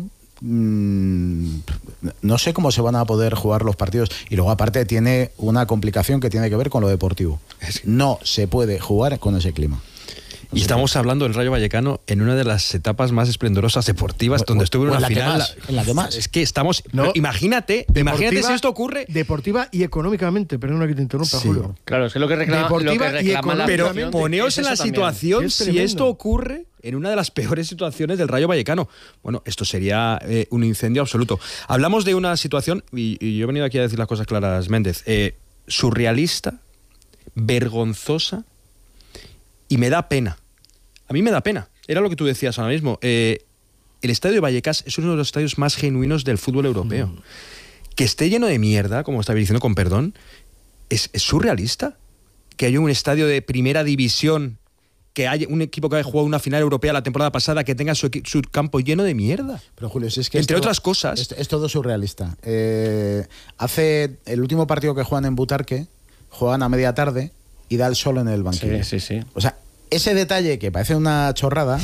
[SPEAKER 3] no sé cómo se van a poder jugar los partidos, y luego aparte tiene una complicación que tiene que ver con lo deportivo. No se puede jugar con ese clima.
[SPEAKER 15] Y estamos hablando del Rayo Vallecano en una de las etapas más esplendorosas deportivas, donde estuvo en una final.
[SPEAKER 3] En la que más.
[SPEAKER 15] Es que estamos. No, imagínate si esto ocurre.
[SPEAKER 13] Deportiva y económicamente, perdona que te interrumpa, Julio.
[SPEAKER 4] Claro, es que lo que reclama la
[SPEAKER 15] Pero poneos en la situación si esto ocurre en una de las peores situaciones del Rayo Vallecano. Bueno, esto sería un incendio absoluto. Hablamos de una situación, y yo he venido aquí a decir las cosas claras, Méndez, surrealista, vergonzosa, y me da pena. A mí me da pena. Era lo que tú decías ahora mismo. El estadio de Vallecas es uno de los estadios más genuinos del fútbol europeo. Que esté lleno de mierda, como estaba diciendo con perdón, es surrealista. Que haya un estadio de primera división, que haya un equipo que haya jugado una final europea la temporada pasada, que tenga su campo lleno de mierda.
[SPEAKER 3] Pero Julio, si es que
[SPEAKER 15] entre otras cosas...
[SPEAKER 3] Es todo surrealista. Hace el último partido que juegan en Butarque, juegan a media tarde y da el sol en el banquillo.
[SPEAKER 4] Sí.
[SPEAKER 3] O sea, ese detalle que parece una chorrada,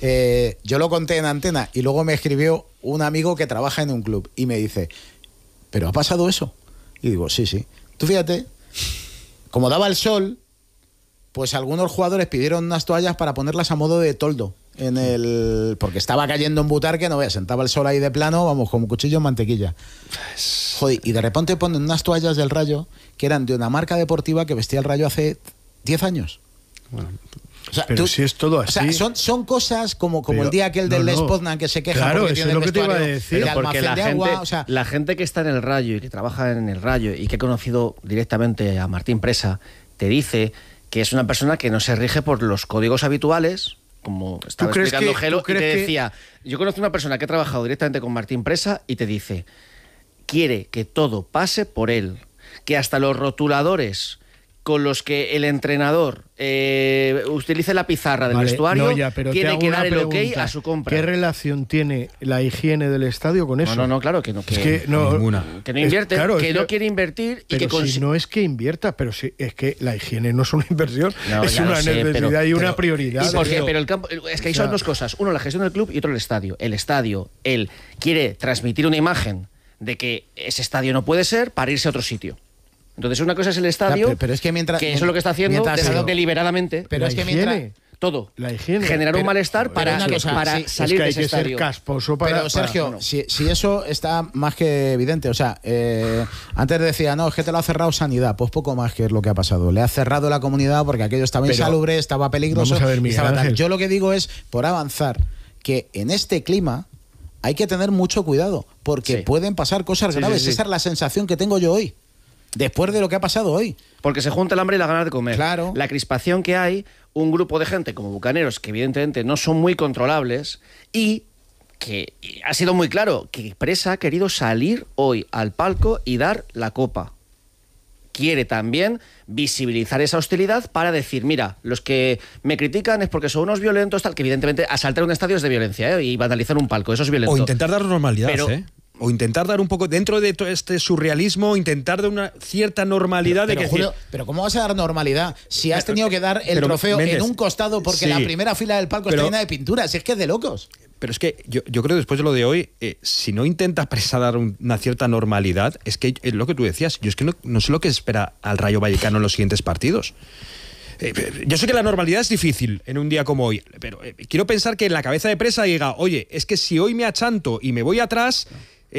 [SPEAKER 3] yo lo conté en antena y luego me escribió un amigo que trabaja en un club y me dice, ¿pero ha pasado eso? Y digo, sí. Tú fíjate, como daba el sol, pues algunos jugadores pidieron unas toallas para ponerlas a modo de toldo porque estaba cayendo en Butarque, no veas, sentaba el sol ahí de plano, vamos, como cuchillo en mantequilla. Joder, y de repente ponen unas toallas del Rayo que eran de una marca deportiva que vestía el Rayo hace 10 años.
[SPEAKER 13] Bueno, o sea, pero si es todo así.
[SPEAKER 3] O sea, son cosas como el día aquel del Les Poznan que se queja porque tiene el vestuario de almacén de agua.
[SPEAKER 4] La gente que está en el Rayo y que trabaja en el Rayo y que ha conocido directamente a Martín Presa te dice que es una persona que no se rige por los códigos habituales, como estaba explicando Gelo, y te decía, yo conozco una persona que ha trabajado directamente con Martín Presa y te dice, quiere que todo pase por él, que hasta los rotuladores con los que el entrenador utilice la pizarra del vestuario tiene que dar el ok a su compra.
[SPEAKER 13] ¿Qué relación tiene la higiene del estadio con eso?
[SPEAKER 4] No, claro que no.
[SPEAKER 13] Ninguna.
[SPEAKER 4] Que no invierte, que no quiere invertir.
[SPEAKER 13] Pero si no es que invierta, pero sí, es que la higiene no es una inversión, es una necesidad y una prioridad.
[SPEAKER 4] Pero el campo, es que ahí son dos cosas. Uno, la gestión del club y otro, el estadio. El estadio, él quiere transmitir una imagen de que ese estadio no puede ser para irse a otro sitio. Entonces una cosa es el estadio,
[SPEAKER 3] pero es que mientras,
[SPEAKER 4] que eso es lo que está haciendo deliberadamente.
[SPEAKER 3] Pero es que mientras
[SPEAKER 4] todo.
[SPEAKER 13] La higiene.
[SPEAKER 4] Generar un malestar para salir de ese estadio.
[SPEAKER 13] Ser casposo para...
[SPEAKER 3] Pero Sergio, si eso está más que evidente, o sea, antes decía, no, es que te lo ha cerrado Sanidad, pues poco más que es lo que ha pasado. Le ha cerrado la comunidad porque aquello estaba insalubre, estaba peligroso.
[SPEAKER 13] Vamos a ver, Miguel Ángel.
[SPEAKER 3] Yo lo que digo es, por avanzar, que en este clima hay que tener mucho cuidado, porque pueden pasar cosas graves. Esa es la sensación que tengo yo hoy. Después de lo que ha pasado hoy.
[SPEAKER 4] Porque se junta el hambre y las ganas de comer.
[SPEAKER 3] Claro.
[SPEAKER 4] La crispación que hay, un grupo de gente como bucaneros, que evidentemente no son muy controlables, y que ha sido muy claro que Presa ha querido salir hoy al palco y dar la copa. Quiere también visibilizar esa hostilidad para decir, mira, los que me critican es porque son unos violentos, tal, que evidentemente asaltar un estadio es de violencia, y vandalizar un palco, eso es violento.
[SPEAKER 15] O intentar dar normalidad, o intentar dar un poco, dentro de todo este surrealismo, intentar dar una cierta normalidad.
[SPEAKER 3] Julio, pero ¿cómo vas a dar normalidad si has tenido que dar el trofeo Méndez, en un costado porque la primera fila del palco está llena de pinturas? Es que es de locos.
[SPEAKER 15] Pero es que yo creo que después de lo de hoy, si no intenta Presa dar una cierta normalidad, es que es lo que tú decías, yo es que no sé lo que espera al Rayo Vallecano en los siguientes partidos. Yo sé que la normalidad es difícil en un día como hoy, pero quiero pensar que en la cabeza de Presa diga, oye, es que si hoy me achanto y me voy atrás...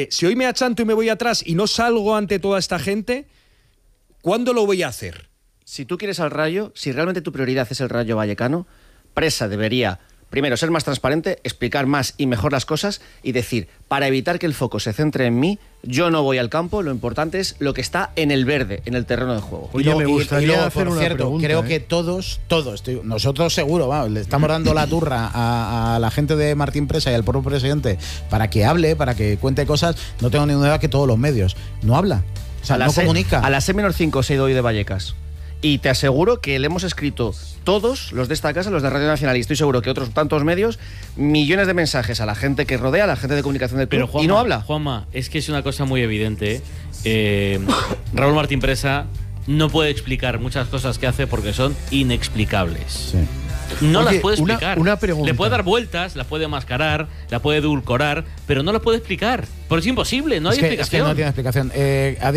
[SPEAKER 15] y no salgo ante toda esta gente, ¿cuándo lo voy a hacer?
[SPEAKER 4] Si tú quieres al Rayo, si realmente tu prioridad es el Rayo Vallecano, Presa debería, primero, ser más transparente, explicar más y mejor las cosas y decir, para evitar que el foco se centre en mí, yo no voy al campo, lo importante es lo que está en el verde, en el terreno de juego.
[SPEAKER 13] Oye, me gustaría hacer una pregunta.
[SPEAKER 3] Creo que todos, nosotros seguro, le estamos dando la turra a la gente de Martín Presa y al propio presidente para que hable, para que cuente cosas. No tengo ninguna duda que todos los medios. No habla, o sea, no comunica.
[SPEAKER 4] A las C-5 se ha ido hoy de Vallecas. Y te aseguro que le hemos escrito todos los de esta casa, los de Radio Nacional, y estoy seguro que otros tantos medios, millones de mensajes a la gente que rodea, a la gente de comunicación del club,
[SPEAKER 12] Juanma,
[SPEAKER 4] y no habla.
[SPEAKER 12] Juanma, es que es una cosa muy evidente. Raúl Martín Presa no puede explicar muchas cosas que hace porque son inexplicables.
[SPEAKER 3] Sí.
[SPEAKER 12] No las puede explicar.
[SPEAKER 13] Una pregunta.
[SPEAKER 12] Le puede dar vueltas, la puede mascarar, la puede edulcorar, pero no la puede explicar. Porque es imposible, no hay explicación.
[SPEAKER 3] Es que no tiene explicación. Ha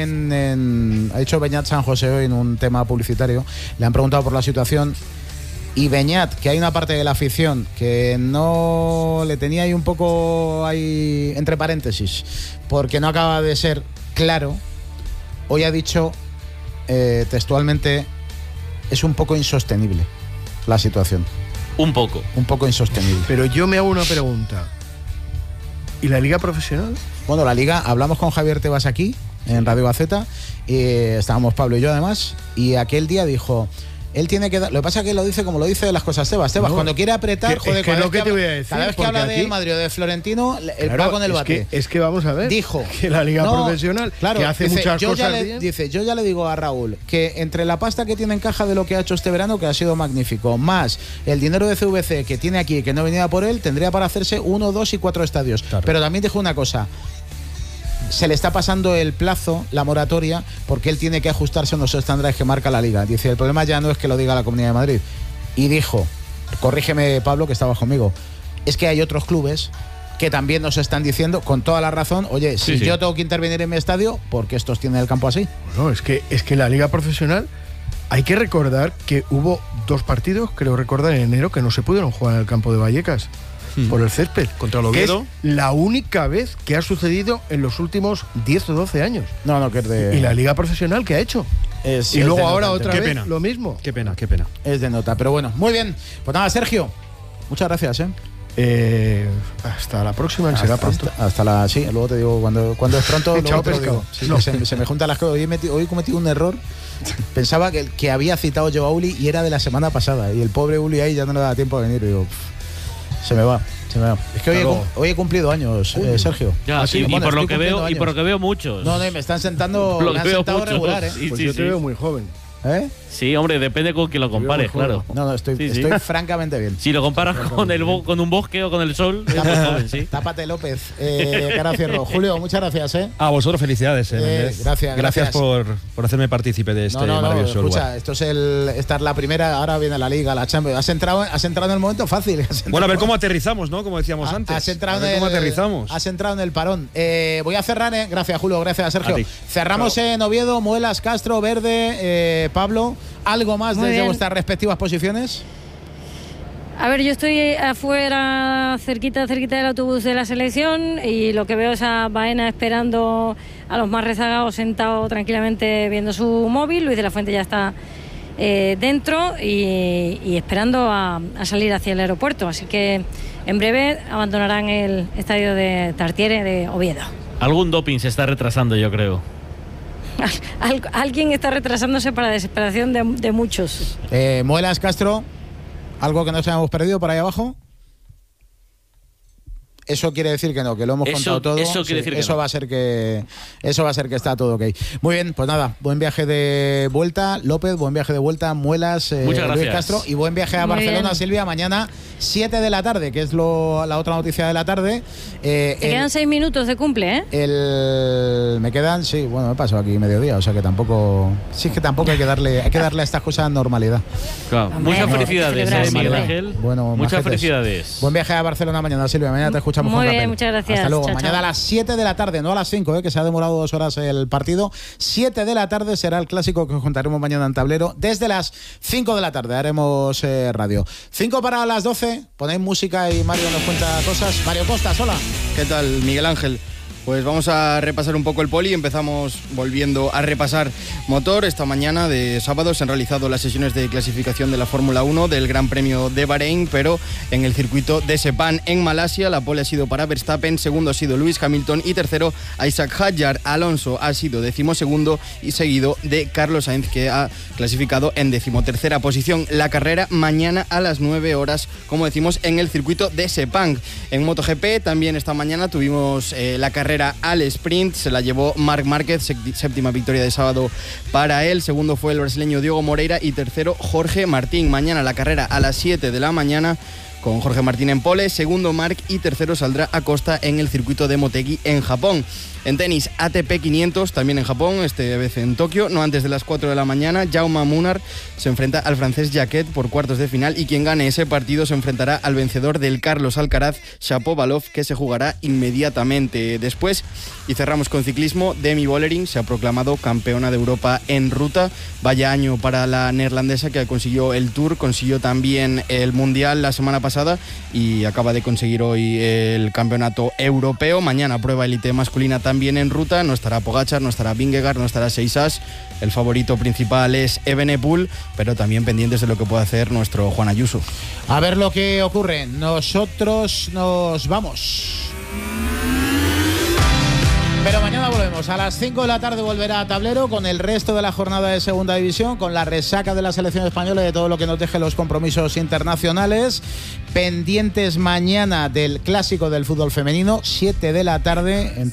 [SPEAKER 3] dicho Beñat San José hoy en un tema publicitario, le han preguntado por la situación y Beñat, que hay una parte de la afición que no le tenía ahí un poco ahí entre paréntesis, porque no acaba de ser claro, hoy ha dicho textualmente, es un poco insostenible la situación.
[SPEAKER 12] Un poco
[SPEAKER 3] insostenible.
[SPEAKER 13] Pero yo me hago una pregunta. ¿Y la liga profesional?
[SPEAKER 3] Bueno, la liga, hablamos con Javier Tebas aquí, en Radio Gaceta, y estábamos Pablo y yo además, y aquel día dijo, él tiene que dar, lo que pasa es que lo dice como lo dice de las cosas Tebas, no, cuando quiere apretar, joder,
[SPEAKER 13] es que lo que te voy a decir,
[SPEAKER 3] cada vez que habla de Madrid o de Florentino, claro, va con el bate.
[SPEAKER 13] Es que vamos a ver,
[SPEAKER 3] dijo
[SPEAKER 13] que la liga profesional, claro, que hace muchas cosas bien.
[SPEAKER 3] Dice, yo ya le digo a Raúl que entre la pasta que tiene en caja de lo que ha hecho este verano, que ha sido magnífico, más el dinero de CVC que tiene aquí, que no venía por él, tendría para hacerse 1, 2 y 4 estadios. Claro. Pero también dijo una cosa, se le está pasando el plazo, la moratoria, porque él tiene que ajustarse a unos estándares que marca la liga. Dice, el problema ya no es que lo diga la Comunidad de Madrid. Y dijo, corrígeme Pablo, que estaba conmigo, es que hay otros clubes que también nos están diciendo, con toda la razón, oye, si yo tengo que intervenir en mi estadio, ¿por qué estos tienen el campo así?
[SPEAKER 13] Bueno, es que la liga profesional, hay que recordar que hubo 2 partidos, creo recordar, en enero, que no se pudieron jugar en el campo de Vallecas. Por el césped.
[SPEAKER 15] Contra el Oviedo.
[SPEAKER 13] Es la única vez que ha sucedido en los últimos 10 o 12 años.
[SPEAKER 3] No, que es de...
[SPEAKER 13] Y la liga profesional que ha hecho. Y luego ahora otra vez
[SPEAKER 15] pena.
[SPEAKER 13] Lo mismo.
[SPEAKER 15] Qué pena.
[SPEAKER 3] Es de nota, pero bueno, muy bien. Pues nada, Sergio, muchas gracias,
[SPEAKER 13] hasta la próxima, que será pronto.
[SPEAKER 3] Sí, luego te digo cuando es pronto.
[SPEAKER 13] Chao,
[SPEAKER 3] te lo digo. Sí, no. se me juntan las cosas. Hoy cometí un error. Pensaba que había citado yo a Uli y era de la semana pasada. Y el pobre Uli ahí ya no le da tiempo a venir. Y digo, se me va. Es que hoy he cumplido años, Sergio.
[SPEAKER 12] Ya, y por lo que veo muchos.
[SPEAKER 3] No, me están sentando, me han sentado regular,
[SPEAKER 13] Pues yo te veo muy joven.
[SPEAKER 12] Sí, hombre, depende con quien lo compares, claro.
[SPEAKER 3] No, estoy francamente bien.
[SPEAKER 12] Si lo comparas con un bosque o con el sol, es muy joven, sí.
[SPEAKER 3] Tápate, López. Cara cierro. Julio, muchas gracias,
[SPEAKER 15] A vosotros, felicidades,
[SPEAKER 3] Gracias
[SPEAKER 15] por hacerme partícipe de este maravilloso lugar.
[SPEAKER 3] Esto es esta es la primera, ahora viene la Liga, la Champions. Has entrado en el momento fácil.
[SPEAKER 15] Bueno, a ver cómo aterrizamos, ¿no? Como decíamos antes.
[SPEAKER 3] Has entrado
[SPEAKER 15] cómo aterrizamos.
[SPEAKER 3] Has entrado en el parón. Voy a cerrar, gracias, Julio, gracias, Sergio. Cerramos en Oviedo, Muelas, Castro, Verde, Pablo. ¿Algo más desde vuestras respectivas posiciones?
[SPEAKER 20] A ver, yo estoy afuera, cerquita del autobús de la selección, y lo que veo es a Baena esperando a los más rezagados, sentado tranquilamente viendo su móvil. Luis de la Fuente ya está dentro y esperando a salir hacia el aeropuerto. Así que en breve abandonarán el estadio de Tartiere de Oviedo.
[SPEAKER 12] Algún doping se está retrasando, yo creo.
[SPEAKER 20] Alguien está retrasándose para desesperación de muchos.
[SPEAKER 3] Muelas, Castro, ¿algo que nos hayamos perdido por ahí abajo? Eso quiere decir que no, que lo hemos contado todo. Eso va a ser que está todo ok. Muy bien, pues nada, buen viaje de vuelta, López, buen viaje de vuelta, Muelas, Luis Castro, y buen viaje a Barcelona, Silvia, mañana 7 de la tarde, que es la otra noticia de la tarde.
[SPEAKER 20] Te quedan 6 minutos de cumple,
[SPEAKER 3] me quedan, me paso aquí mediodía, o sea que tampoco, es que tampoco hay que darle a estas cosas normalidad.
[SPEAKER 12] Claro. Muchas felicidades, Miguel Ángel.
[SPEAKER 3] Bueno,
[SPEAKER 12] muchas felicidades.
[SPEAKER 3] Buen viaje a Barcelona mañana, Silvia, mañana te escuchamos.
[SPEAKER 20] Muy bien, muchas gracias.
[SPEAKER 3] Hasta luego.
[SPEAKER 20] Chao,
[SPEAKER 3] mañana a las 7 de la tarde, no a las 5, que se ha demorado 2 horas el partido. 7 de la tarde será el clásico que os contaremos mañana en tablero. Desde las 5 de la tarde haremos radio. 5 para las 12, ponéis música y Mario nos cuenta cosas. Mario Costas, hola.
[SPEAKER 1] ¿Qué tal, Miguel Ángel? Pues vamos a repasar un poco el poli. Empezamos volviendo a repasar motor. Esta mañana de sábado se han realizado las sesiones de clasificación de la Fórmula 1 del Gran Premio de Bahrein, pero en el circuito de Sepang en Malasia. La pole ha sido para Verstappen, segundo ha sido Lewis Hamilton y tercero Isaac Hadjar. Alonso ha sido 12º y seguido de Carlos Sainz, que ha clasificado en 13ª posición. La carrera mañana a las 9 horas, como decimos, en el circuito de Sepang. En MotoGP también esta mañana tuvimos la carrera al sprint, se la llevó Marc Márquez, séptima victoria de sábado para él, segundo fue el brasileño Diogo Moreira y tercero Jorge Martín. Mañana la carrera a las 7 de la mañana con Jorge Martín en pole, segundo Marc y tercero saldrá Acosta en el circuito de Motegi en Japón. En tenis, ATP 500, también en Japón, esta vez en Tokio, no antes de las 4 de la mañana. Jaume Munar se enfrenta al francés Jacquet por cuartos de final y quien gane ese partido se enfrentará al vencedor del Carlos Alcaraz, Shapovalov, que se jugará inmediatamente después. Y cerramos con ciclismo. Demi Vollering se ha proclamado campeona de Europa en ruta. Vaya año para la neerlandesa, que consiguió el Tour, consiguió también el Mundial la semana pasada y acaba de conseguir hoy el campeonato europeo. Mañana prueba élite masculina también en ruta. No estará Pogačar, no estará Vingegaard, no estará Seixas. El favorito principal es Evenepoel, pero también pendientes de lo que puede hacer nuestro Juan Ayuso.
[SPEAKER 3] A ver lo que ocurre. Nosotros nos vamos. Pero mañana volvemos. A las 5 de la tarde volverá a Tablero con el resto de la jornada de Segunda División, con la resaca de la selección española y de todo lo que nos deje los compromisos internacionales. Pendientes mañana del clásico del fútbol femenino, 7 de la tarde.